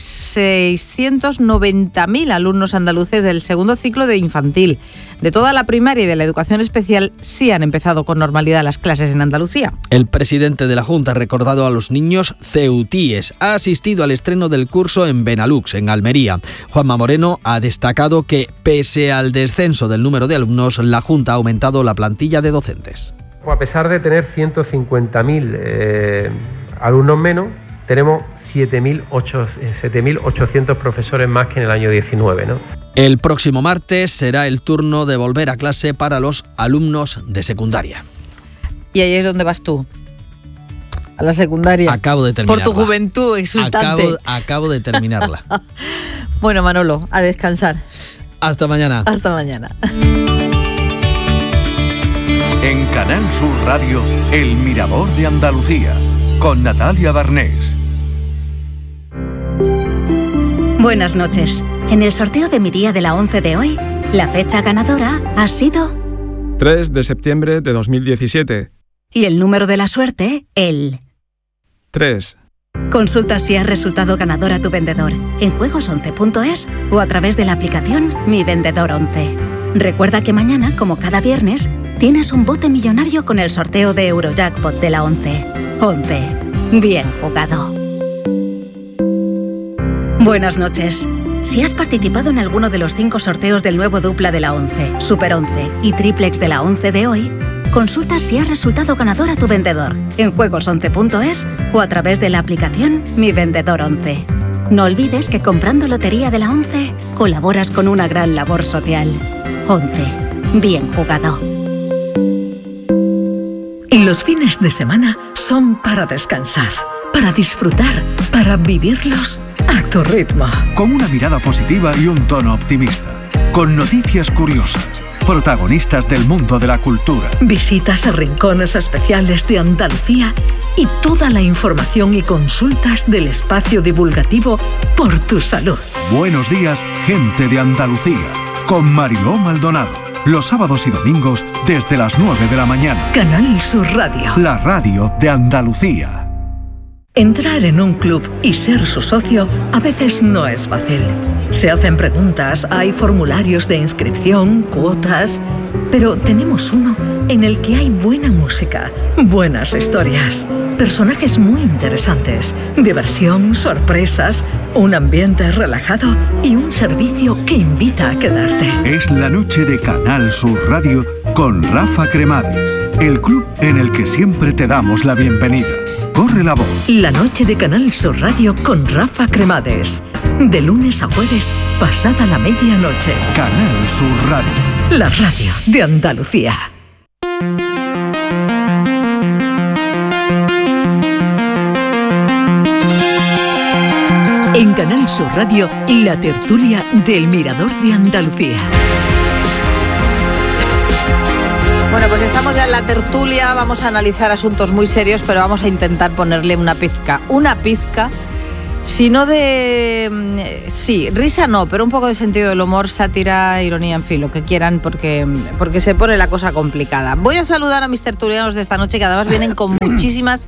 690.000 alumnos andaluces del segundo ciclo de infantil, de toda la primaria y de la educación especial sí han empezado con normalidad las clases en Andalucía. El presidente de la Junta ha recordado a los niños ceutíes. Ha asistido al estreno del curso en Benalux, en Almería. Juanma Moreno ha destacado que, pese al descenso del número de alumnos, la Junta ha aumentado la plantilla de docentes. A pesar de tener 150.000 alumnos menos, tenemos 7.800 profesores más que en el año 19, ¿no? El próximo martes será el turno de volver a clase para los alumnos de secundaria. ¿Y ahí es donde vas tú? A la secundaria. Acabo de terminarla. Por tu juventud exultante. Acabo de terminarla. Bueno, Manolo, a descansar. Hasta mañana. Hasta mañana. En Canal Sur Radio, El Mirador de Andalucía, con Natalia Barnés. Buenas noches. En el sorteo de mi día de la 11 de hoy, la fecha ganadora ha sido 3 de septiembre de 2017. Y el número de la suerte, el 3. Consulta si has resultado ganador a tu vendedor en juegos11.es o a través de la aplicación Mi Vendedor 11. Recuerda que mañana, como cada viernes, tienes un bote millonario con el sorteo de Eurojackpot de la 11. 11. Bien jugado. Buenas noches. Si has participado en alguno de los 5 sorteos del nuevo dupla de la 11, Super 11 y Triplex de la 11 de hoy, consulta si has resultado ganador a tu vendedor en juegos11.es o a través de la aplicación Mi Vendedor 11. No olvides que comprando Lotería de la 11 colaboras con una gran labor social. 11. Bien jugado. Los fines de semana son para descansar, para disfrutar, para vivirlos a tu ritmo. Con una mirada positiva y un tono optimista. Con noticias curiosas. Protagonistas del mundo de la cultura. Visitas a rincones especiales de Andalucía y toda la información y consultas del espacio divulgativo Por tu Salud. Buenos días, gente de Andalucía. Con Mariló Maldonado. Los sábados y domingos desde las 9 de la mañana. Canal Sur Radio. La radio de Andalucía. Entrar en un club y ser su socio a veces no es fácil. Se hacen preguntas, hay formularios de inscripción, cuotas, pero tenemos uno en el que hay buena música, buenas historias, personajes muy interesantes, diversión, sorpresas, un ambiente relajado y un servicio que invita a quedarte. Es la noche de Canal Sur Radio con Rafa Cremades, el club en el que siempre te damos la bienvenida. Corre la voz. La noche de Canal Sur Radio con Rafa Cremades. De lunes a jueves, pasada la medianoche. Canal Sur Radio. La radio de Andalucía. En Canal Sur Radio, la tertulia del Mirador de Andalucía. Bueno, pues estamos ya en la tertulia, vamos a analizar asuntos muy serios, pero vamos a intentar ponerle una pizca, sino de... sí, risa no, pero un poco de sentido del humor, sátira, ironía, en fin, lo que quieran, porque se pone la cosa complicada. Voy a saludar a mis tertulianos de esta noche, que además vienen con muchísimas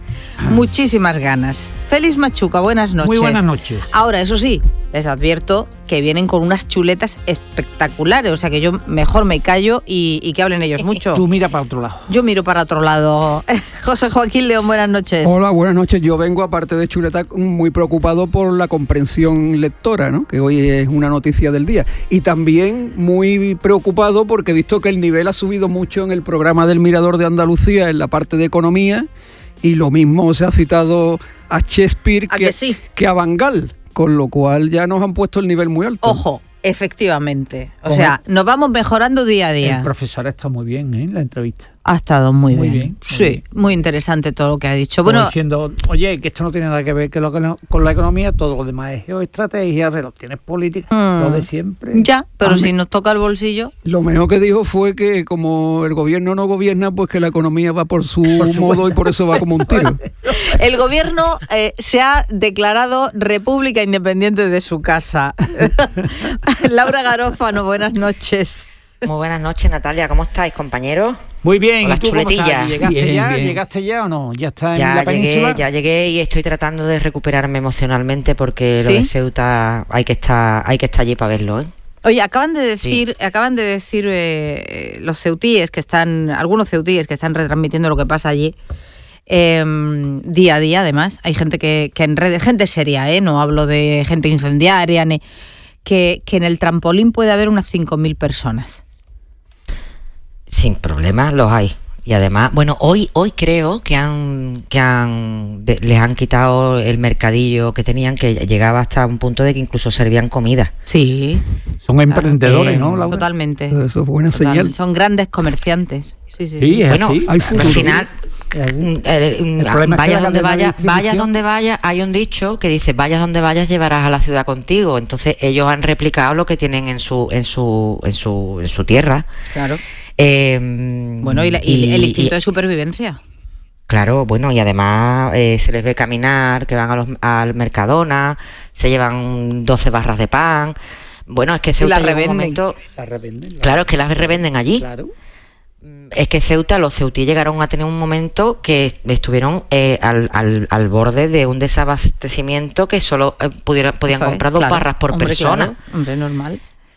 ganas. Félix Machuca, buenas noches. Muy buenas noches. Ahora, eso sí, les advierto que vienen con unas chuletas espectaculares, o sea que yo mejor me callo y que hablen ellos mucho. Tú mira para otro lado. Yo miro para otro lado. José Joaquín León, buenas noches. Hola, buenas noches. Yo vengo, aparte de chuleta, muy preocupado por la comprensión lectora, ¿no? Que hoy es una noticia del día. Y también muy preocupado porque he visto que el nivel ha subido mucho en el programa del Mirador de Andalucía, en la parte de economía, y lo mismo se ha citado a Shakespeare que a Van Gaal, con lo cual ya nos han puesto el nivel muy alto. Ojo, efectivamente. O sea, nos vamos mejorando día a día. El profesor está muy bien, ¿eh? En la entrevista. Ha estado muy bien. Sí, muy interesante todo lo que ha dicho. Bueno, diciendo, oye, que esto no tiene nada que ver con la economía, todo lo demás es geoestrategia, relaciones políticas, lo de siempre. Ya, pero si nos toca el bolsillo. Lo mejor que dijo fue que como el gobierno no gobierna, pues que la economía va por su modo y por eso va como un tiro. El gobierno se ha declarado república independiente de su casa. Laura Garófano, buenas noches. Muy buenas noches, Natalia. ¿Cómo estáis, compañeros? Muy bien. Las chuletillas. ¿Llegaste ya o no? ¿Ya está en la península? Ya llegué y estoy tratando de recuperarme emocionalmente porque lo de Ceuta hay que estar allí para verlo, ¿eh? Oye, acaban de decir los ceutíes algunos ceutíes que están retransmitiendo lo que pasa allí día a día. Además, hay gente que en redes, gente seria, no hablo de gente incendiaria, que en el trampolín puede haber unas 5.000 personas. Sin problemas los hay. Y además, bueno, hoy creo que les han quitado el mercadillo que tenían, que llegaba hasta un punto de que incluso servían comida. Sí. Son emprendedores, ¿no, Laura? Totalmente. Eso es buena señal. Son grandes comerciantes. Sí, bueno, hay futuro. Al final, vaya donde vaya, hay un dicho que dice, vayas donde vayas llevarás a la ciudad contigo. Entonces ellos han replicado lo que tienen en su tierra. Claro. Bueno, y el instinto de supervivencia. Claro, bueno, y además se les ve caminar, que van al Mercadona, se llevan 12 barras de pan. Bueno, es que Ceuta llega un momento... Claro, es que las revenden allí. Claro. Es que los ceutíes llegaron a tener un momento que estuvieron al borde de un desabastecimiento que solo podían comprar 2 barras por persona. Claro, hombre, normal.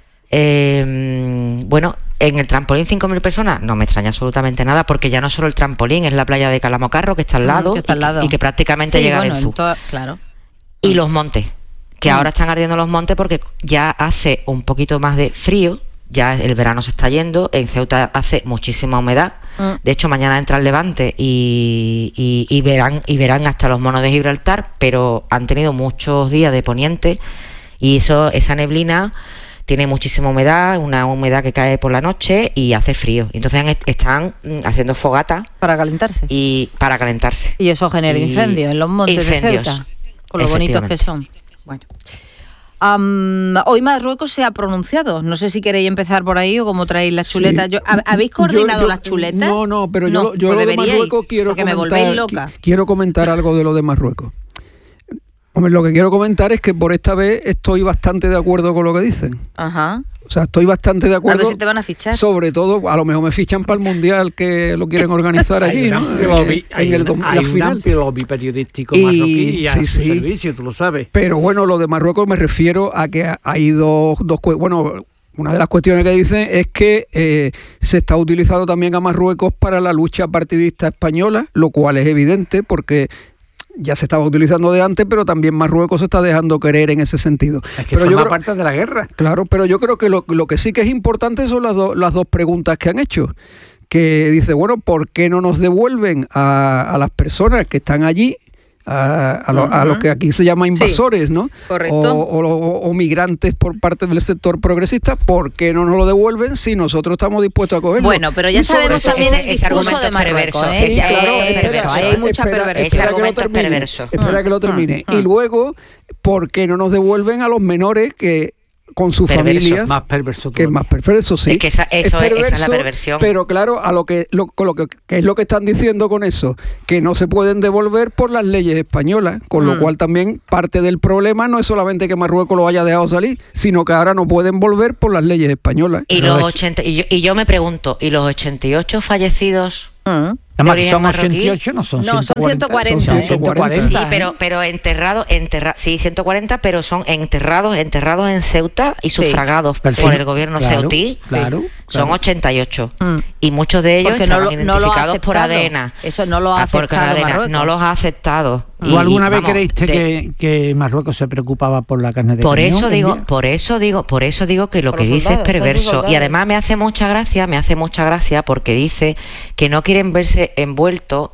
Bueno, en el trampolín 5.000 personas no me extraña absolutamente nada, porque ya no solo el trampolín, es la playa de Calamocarro, que está al lado, y que prácticamente llega a Venzu. Claro. Y los montes, que ahora están ardiendo los montes porque ya hace un poquito más de frío. Ya el verano se está yendo, en Ceuta hace muchísima humedad. De hecho, mañana entra el levante y verán hasta los monos de Gibraltar, pero han tenido muchos días de poniente y esa neblina tiene muchísima humedad, una humedad que cae por la noche y hace frío. Entonces están haciendo fogata para calentarse. Y eso genera incendios en los montes de Ceuta, con lo bonitos que son. Bueno. Hoy Marruecos se ha pronunciado. No sé si queréis empezar por ahí o cómo traéis las chuletas. ¿Habéis coordinado las chuletas? No, pero yo lo de Marruecos quiero comentar algo de lo de Marruecos. Hombre, lo que quiero comentar es que por esta vez estoy bastante de acuerdo con lo que dicen. Ajá. O sea, estoy bastante de acuerdo. A ver si te van a fichar. Sobre todo, a lo mejor me fichan para el Mundial que lo quieren organizar allí, ¿no? Hay un amplio lobby periodístico marroquí y a su servicio, tú lo sabes. Pero bueno, lo de Marruecos me refiero a que hay dos bueno, una de las cuestiones que dicen es que se está utilizando también a Marruecos para la lucha partidista española, lo cual es evidente porque ya se estaba utilizando de antes, pero también Marruecos se está dejando querer en ese sentido. Es que forma parte de la guerra. Claro, pero yo creo que lo que sí que es importante son las dos preguntas que han hecho. Que dice, bueno, ¿por qué no nos devuelven a las personas que están allí? A lo que aquí se llama invasores, ¿no? Correcto. O migrantes por parte del sector progresista, ¿por qué no nos lo devuelven si nosotros estamos dispuestos a cogerlo? Bueno, pero ya sabemos también el discurso de Marruecos, ¿eh? Sí, claro, hay mucha perversión. Ese argumento es perverso. Espera que lo termine. Y luego, ¿por qué no nos devuelven a los menores que con sus familias, más perverso que es más perverso, sí. Es que esa es la perversión. Pero claro, que es lo que están diciendo con eso, que no se pueden devolver por las leyes españolas, con lo cual también parte del problema no es solamente que Marruecos lo haya dejado salir, sino que ahora no pueden volver por las leyes españolas. Y yo me pregunto, ¿y los 88 fallecidos? Son 88, no son 140. Son 140. Sí, pero enterrados, sí, 140, pero son enterrados en Ceuta y sufragados por el gobierno ceutí. Son 88. Y muchos de ellos estaban identificados por ADN. Eso no lo ha aceptado Marruecos. No los ha aceptado. ¿Tú alguna vez creíste que Marruecos se preocupaba por la carne de por eso digo que lo que dice es perverso. Y además me hace mucha gracia porque dice que no quieren verse envueltos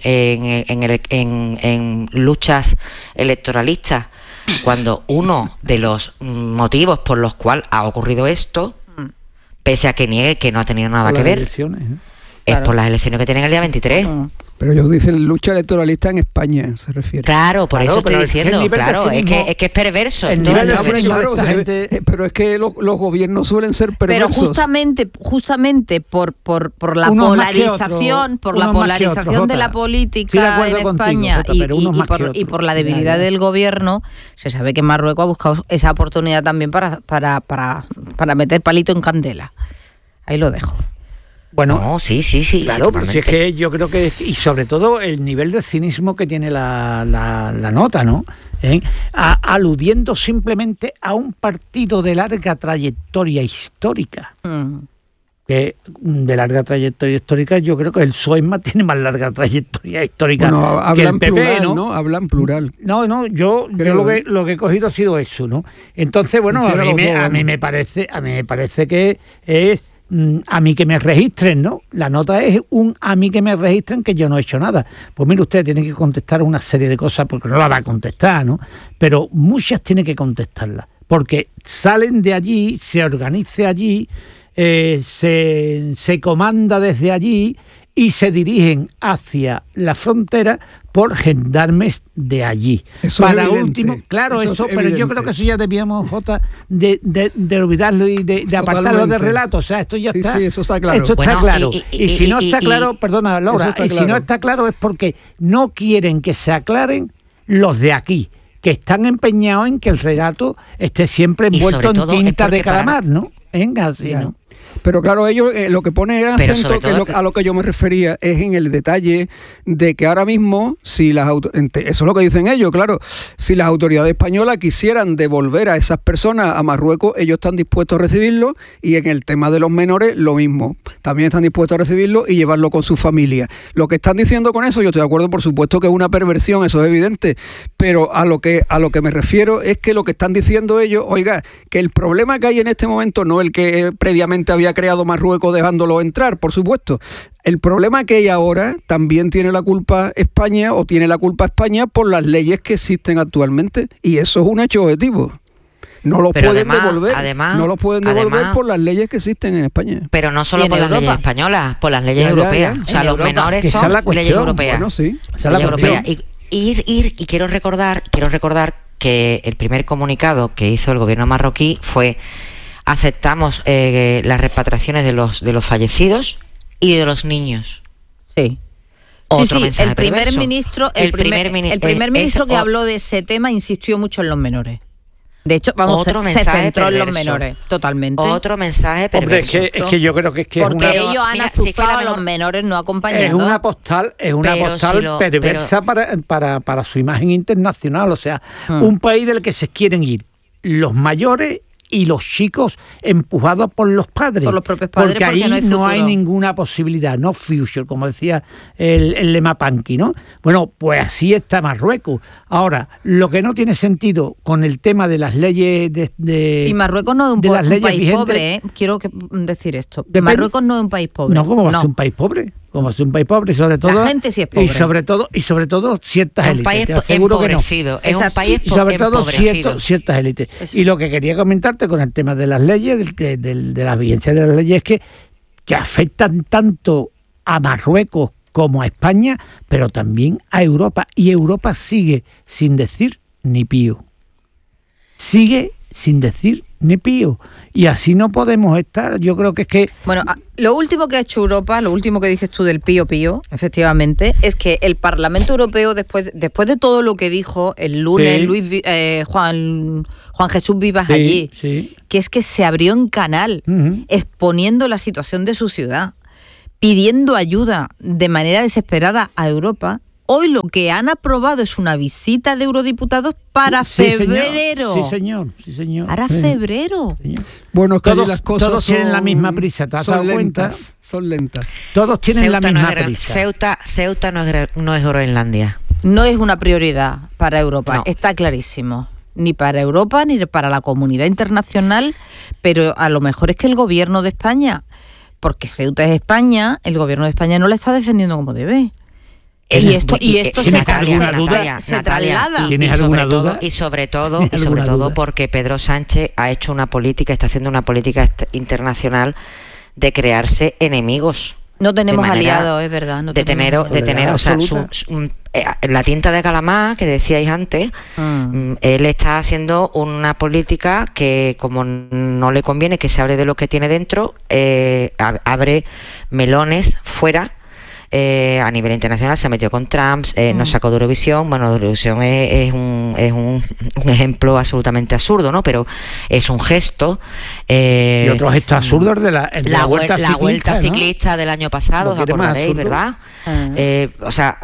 en luchas electoralistas, cuando uno de los motivos por los cuales ha ocurrido esto, pese a que niegue que no ha tenido nada que ver, es por las elecciones que tienen el día 23. Pero ellos dicen lucha electoralista en España, se refiere. Claro, por eso estoy diciendo, es que es perverso. Pero es que los gobiernos suelen ser perversos. Pero justamente por la polarización, de la política en España y por la debilidad del gobierno, se sabe que Marruecos ha buscado esa oportunidad también para meter palito en candela. Ahí lo dejo. Bueno, no, sí. Claro, pero si es que yo creo que, y sobre todo el nivel de cinismo que tiene la nota, ¿no? Aludiendo simplemente a un partido de larga trayectoria histórica. Que de larga trayectoria histórica, yo creo que el PSOE tiene más larga trayectoria histórica que el PP, plural, ¿no? Hablan plural. Yo lo que he cogido ha sido eso, ¿no? Entonces, bueno, a mí me parece que es a mí que me registren, ¿no? La nota es a mí que me registren que yo no he hecho nada. Pues mire, usted tiene que contestar una serie de cosas porque no la va a contestar, ¿no? Pero muchas tiene que contestarlas, porque salen de allí, se organiza allí, se comanda desde allí y se dirigen hacia la frontera por gendarmes de allí. Eso para es último, claro, eso pero yo creo que eso ya debíamos, Jota, de olvidarlo y de apartarlo del relato. O sea, esto ya está. Sí, eso está claro. Eso está claro. Y si no está claro, perdona, Laura, si no está claro es porque no quieren que se aclaren los de aquí, que están empeñados en que el relato esté siempre envuelto en tinta de calamar, ¿no? Venga, así, ¿no? Pero claro, ellos lo que ponen el acento, a lo que yo me refería, es en el detalle de que ahora mismo, eso es lo que dicen ellos, claro, si las autoridades españolas quisieran devolver a esas personas a Marruecos, ellos están dispuestos a recibirlo, y en el tema de los menores, lo mismo, también están dispuestos a recibirlo y llevarlo con su familia. Lo que están diciendo con eso, yo estoy de acuerdo, por supuesto que es una perversión, eso es evidente, pero a lo que me refiero es que lo que están diciendo ellos, oiga, que el problema que hay en este momento no el que previamente había creado Marruecos dejándolo entrar, por supuesto. El problema que hay ahora también tiene la culpa España por las leyes que existen actualmente, y eso es un hecho objetivo. No los pueden devolver por las leyes que existen en España. Pero no solo por las leyes españolas, por las leyes europeas. O sea, los menores son leyes europeas. Bueno, sí. Leyes europeas. Y quiero recordar que el primer comunicado que hizo el gobierno marroquí fue: aceptamos las repatriaciones de los fallecidos y de los niños. Sí. El primer ministro que habló de ese tema insistió mucho en los menores. De hecho, vamos, otro se mensaje centró en los perverso. menores, totalmente. Otro mensaje perverso. Hombre, es que yo creo que es porque una, ellos han azuzado a los menores no acompañados. es una postal perversa para su imagen internacional. O sea, un país del que se quieren ir los mayores y los chicos empujados por los padres. Por los propios padres, porque ahí no hay ninguna posibilidad, no future, como decía el lema Panqui, ¿no? Bueno, pues así está Marruecos. Ahora, lo que no tiene sentido con el tema de las leyes y Marruecos no es un país vigentes, pobre, ¿eh? Quiero decir esto. Marruecos no es un país pobre. No, ¿cómo va a ser un país pobre? Como es un país pobre y sobre todo la gente sí es pobre. Y sobre todo ciertas élites. País te aseguro que no. Es un país y sobre todo empobrecido. ciertas élites. Eso. Y lo que quería comentarte con el tema de las leyes, de la vigencia de las leyes, es que afectan tanto a Marruecos como a España, pero también a Europa. Y Europa sigue sin decir ni pío. Sigue sin decir ni pío. Y así no podemos estar. Yo creo que es que... Bueno, lo último que ha hecho Europa, lo último que dices tú del pío pío, efectivamente, es que el Parlamento Europeo, después de todo lo que dijo el lunes Juan Jesús Vivas allí, que es que se abrió en canal, exponiendo la situación de su ciudad, pidiendo ayuda de manera desesperada a Europa. Hoy lo que han aprobado es una visita de eurodiputados para febrero. Sí, señor. Para febrero. Señor. Bueno, es que las cosas todos tienen la misma prisa, ¿te has dado cuenta? Son lentas. Todos tienen la misma prisa. Ceuta no es Groenlandia. No es una prioridad para Europa, no. Está clarísimo. Ni para Europa ni para la comunidad internacional, pero a lo mejor es que el gobierno de España, porque Ceuta es España, el gobierno de España no la está defendiendo como debe. Y esto se traslada. ¿Tienes alguna duda? Y sobre todo porque Pedro Sánchez ha hecho una política, está haciendo una política internacional de crearse enemigos. No tenemos aliados, es verdad. No o sea, la tinta de calamar que decíais antes, él está haciendo una política que, como no le conviene que se hable de lo que tiene dentro, abre melones fuera. A nivel internacional se metió con Trump, nos sacó de Eurovisión. Bueno, Eurovisión es un ejemplo absolutamente absurdo, ¿no? Pero es un gesto. Y otros gestos absurdos de la vuelta ciclista del año pasado, os acordaréis, ¿verdad? O sea,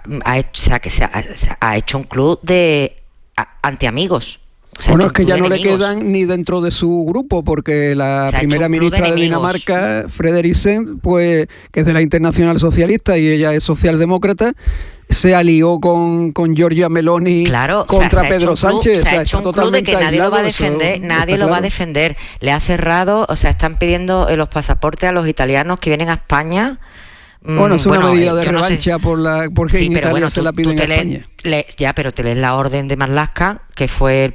ha hecho un club de antiamigos. Bueno, es que ya no le quedan ni dentro de su grupo, porque la primera ministra de Dinamarca, Frederiksen, pues, que es de la Internacional Socialista y ella es socialdemócrata, se alió con Giorgia Meloni contra Pedro Sánchez. Se ha hecho un club de que nadie lo va a defender, va a defender. Le ha cerrado, o sea, están pidiendo los pasaportes a los italianos que vienen a España. Bueno, es una medida de revancha porque en Italia se la piden a España. Pero te lees la orden de Marlaska, que fue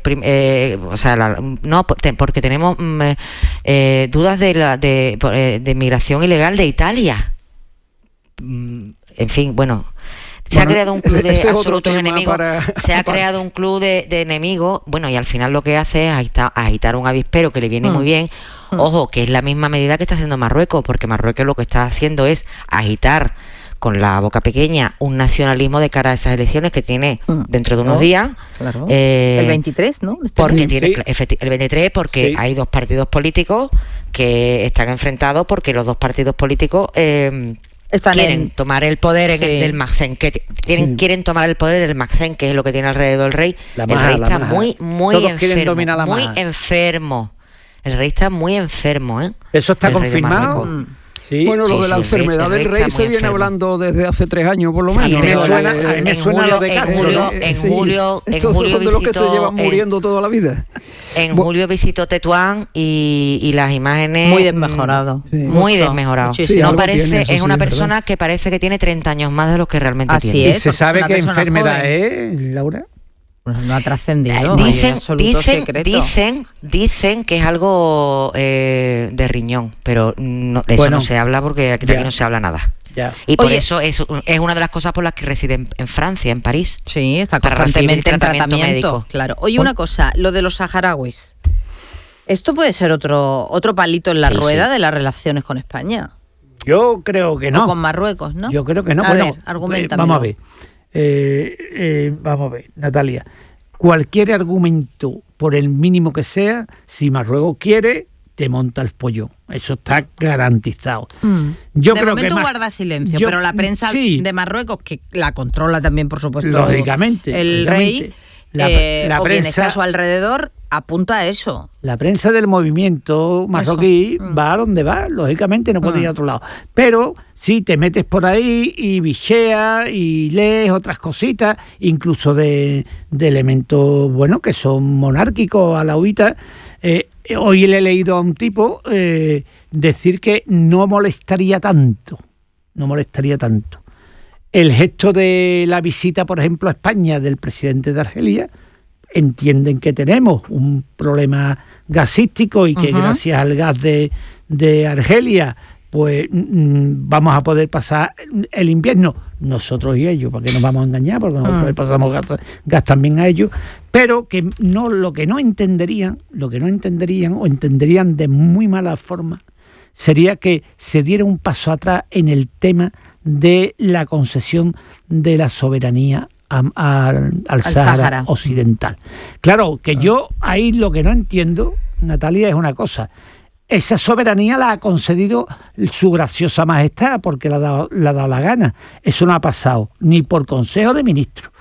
porque tenemos dudas de migración ilegal de Italia. En fin, se ha creado un club de absolutos enemigos. Se ha creado un club de enemigos. Bueno, y al final lo que hace es agitar un avispero que le viene muy bien. Ojo, que es la misma medida que está haciendo Marruecos, porque Marruecos lo que está haciendo es agitar con la boca pequeña un nacionalismo de cara a esas elecciones que tiene dentro de unos días. Claro. El 23, ¿no? Porque el 23, porque hay dos partidos políticos que están enfrentados, porque los dos partidos políticos quieren tomar el poder del Magzen, quieren tomar el poder del Magzen, que es lo que tiene alrededor el rey. El rey está muy enfermo. El rey está muy enfermo, ¿eh? ¿Eso está confirmado? Sí. Bueno, lo de la enfermedad del rey se viene hablando desde hace 3 años, por lo menos. Me suena lo de Castro. En julio son de los que se llevan muriendo toda la vida. En julio visitó Tetuán y las imágenes... Muy desmejorado. Muy desmejorado. No parece, es una persona que parece que tiene 30 años más de lo que realmente tiene. ¿Y se sabe qué enfermedad es, Laura? Pues no ha trascendido. Dicen que es algo de riñón, pero eso no se habla porque aquí no se habla nada. Y por eso es una de las cosas por las que reside en Francia, en París. Sí, está constantemente en tratamiento médico. Claro. Oye, una cosa, lo de los saharauis. Esto puede ser otro palito en la rueda de las relaciones con España. Yo creo que no. O con Marruecos, ¿no? Yo creo que no. A ver, argumentamelo. Vamos a ver, Natalia. Cualquier argumento por el mínimo que sea, si Marruecos quiere, te monta el pollo. Eso está garantizado. Yo de creo momento que guarda silencio, pero la prensa de Marruecos, que la controla también, por supuesto, lógicamente, el rey, la o quien prensa, está a su alrededor, apunta a eso. La prensa del movimiento marroquí va a donde va, lógicamente no puede ir a otro lado. Pero si te metes por ahí y bicheas y lees otras cositas, incluso de elementos, bueno, que son monárquicos, alauitas. Hoy le he leído a un tipo decir que no molestaría tanto. El gesto de la visita, por ejemplo, a España del presidente de Argelia, entienden que tenemos un problema gasístico y que gracias al gas de Argelia pues vamos a poder pasar el invierno, nosotros y ellos, porque nos vamos a engañar, porque nosotros le pasamos gas también a ellos, pero que no, lo que no entenderían o entenderían de muy mala forma, sería que se diera un paso atrás en el tema de la concesión de la soberanía al Sáhara Occidental. Claro, que yo ahí lo que no entiendo, Natalia, es una cosa. Esa soberanía la ha concedido su graciosa majestad porque le ha dado la gana. Eso no ha pasado ni por Consejo de Ministros,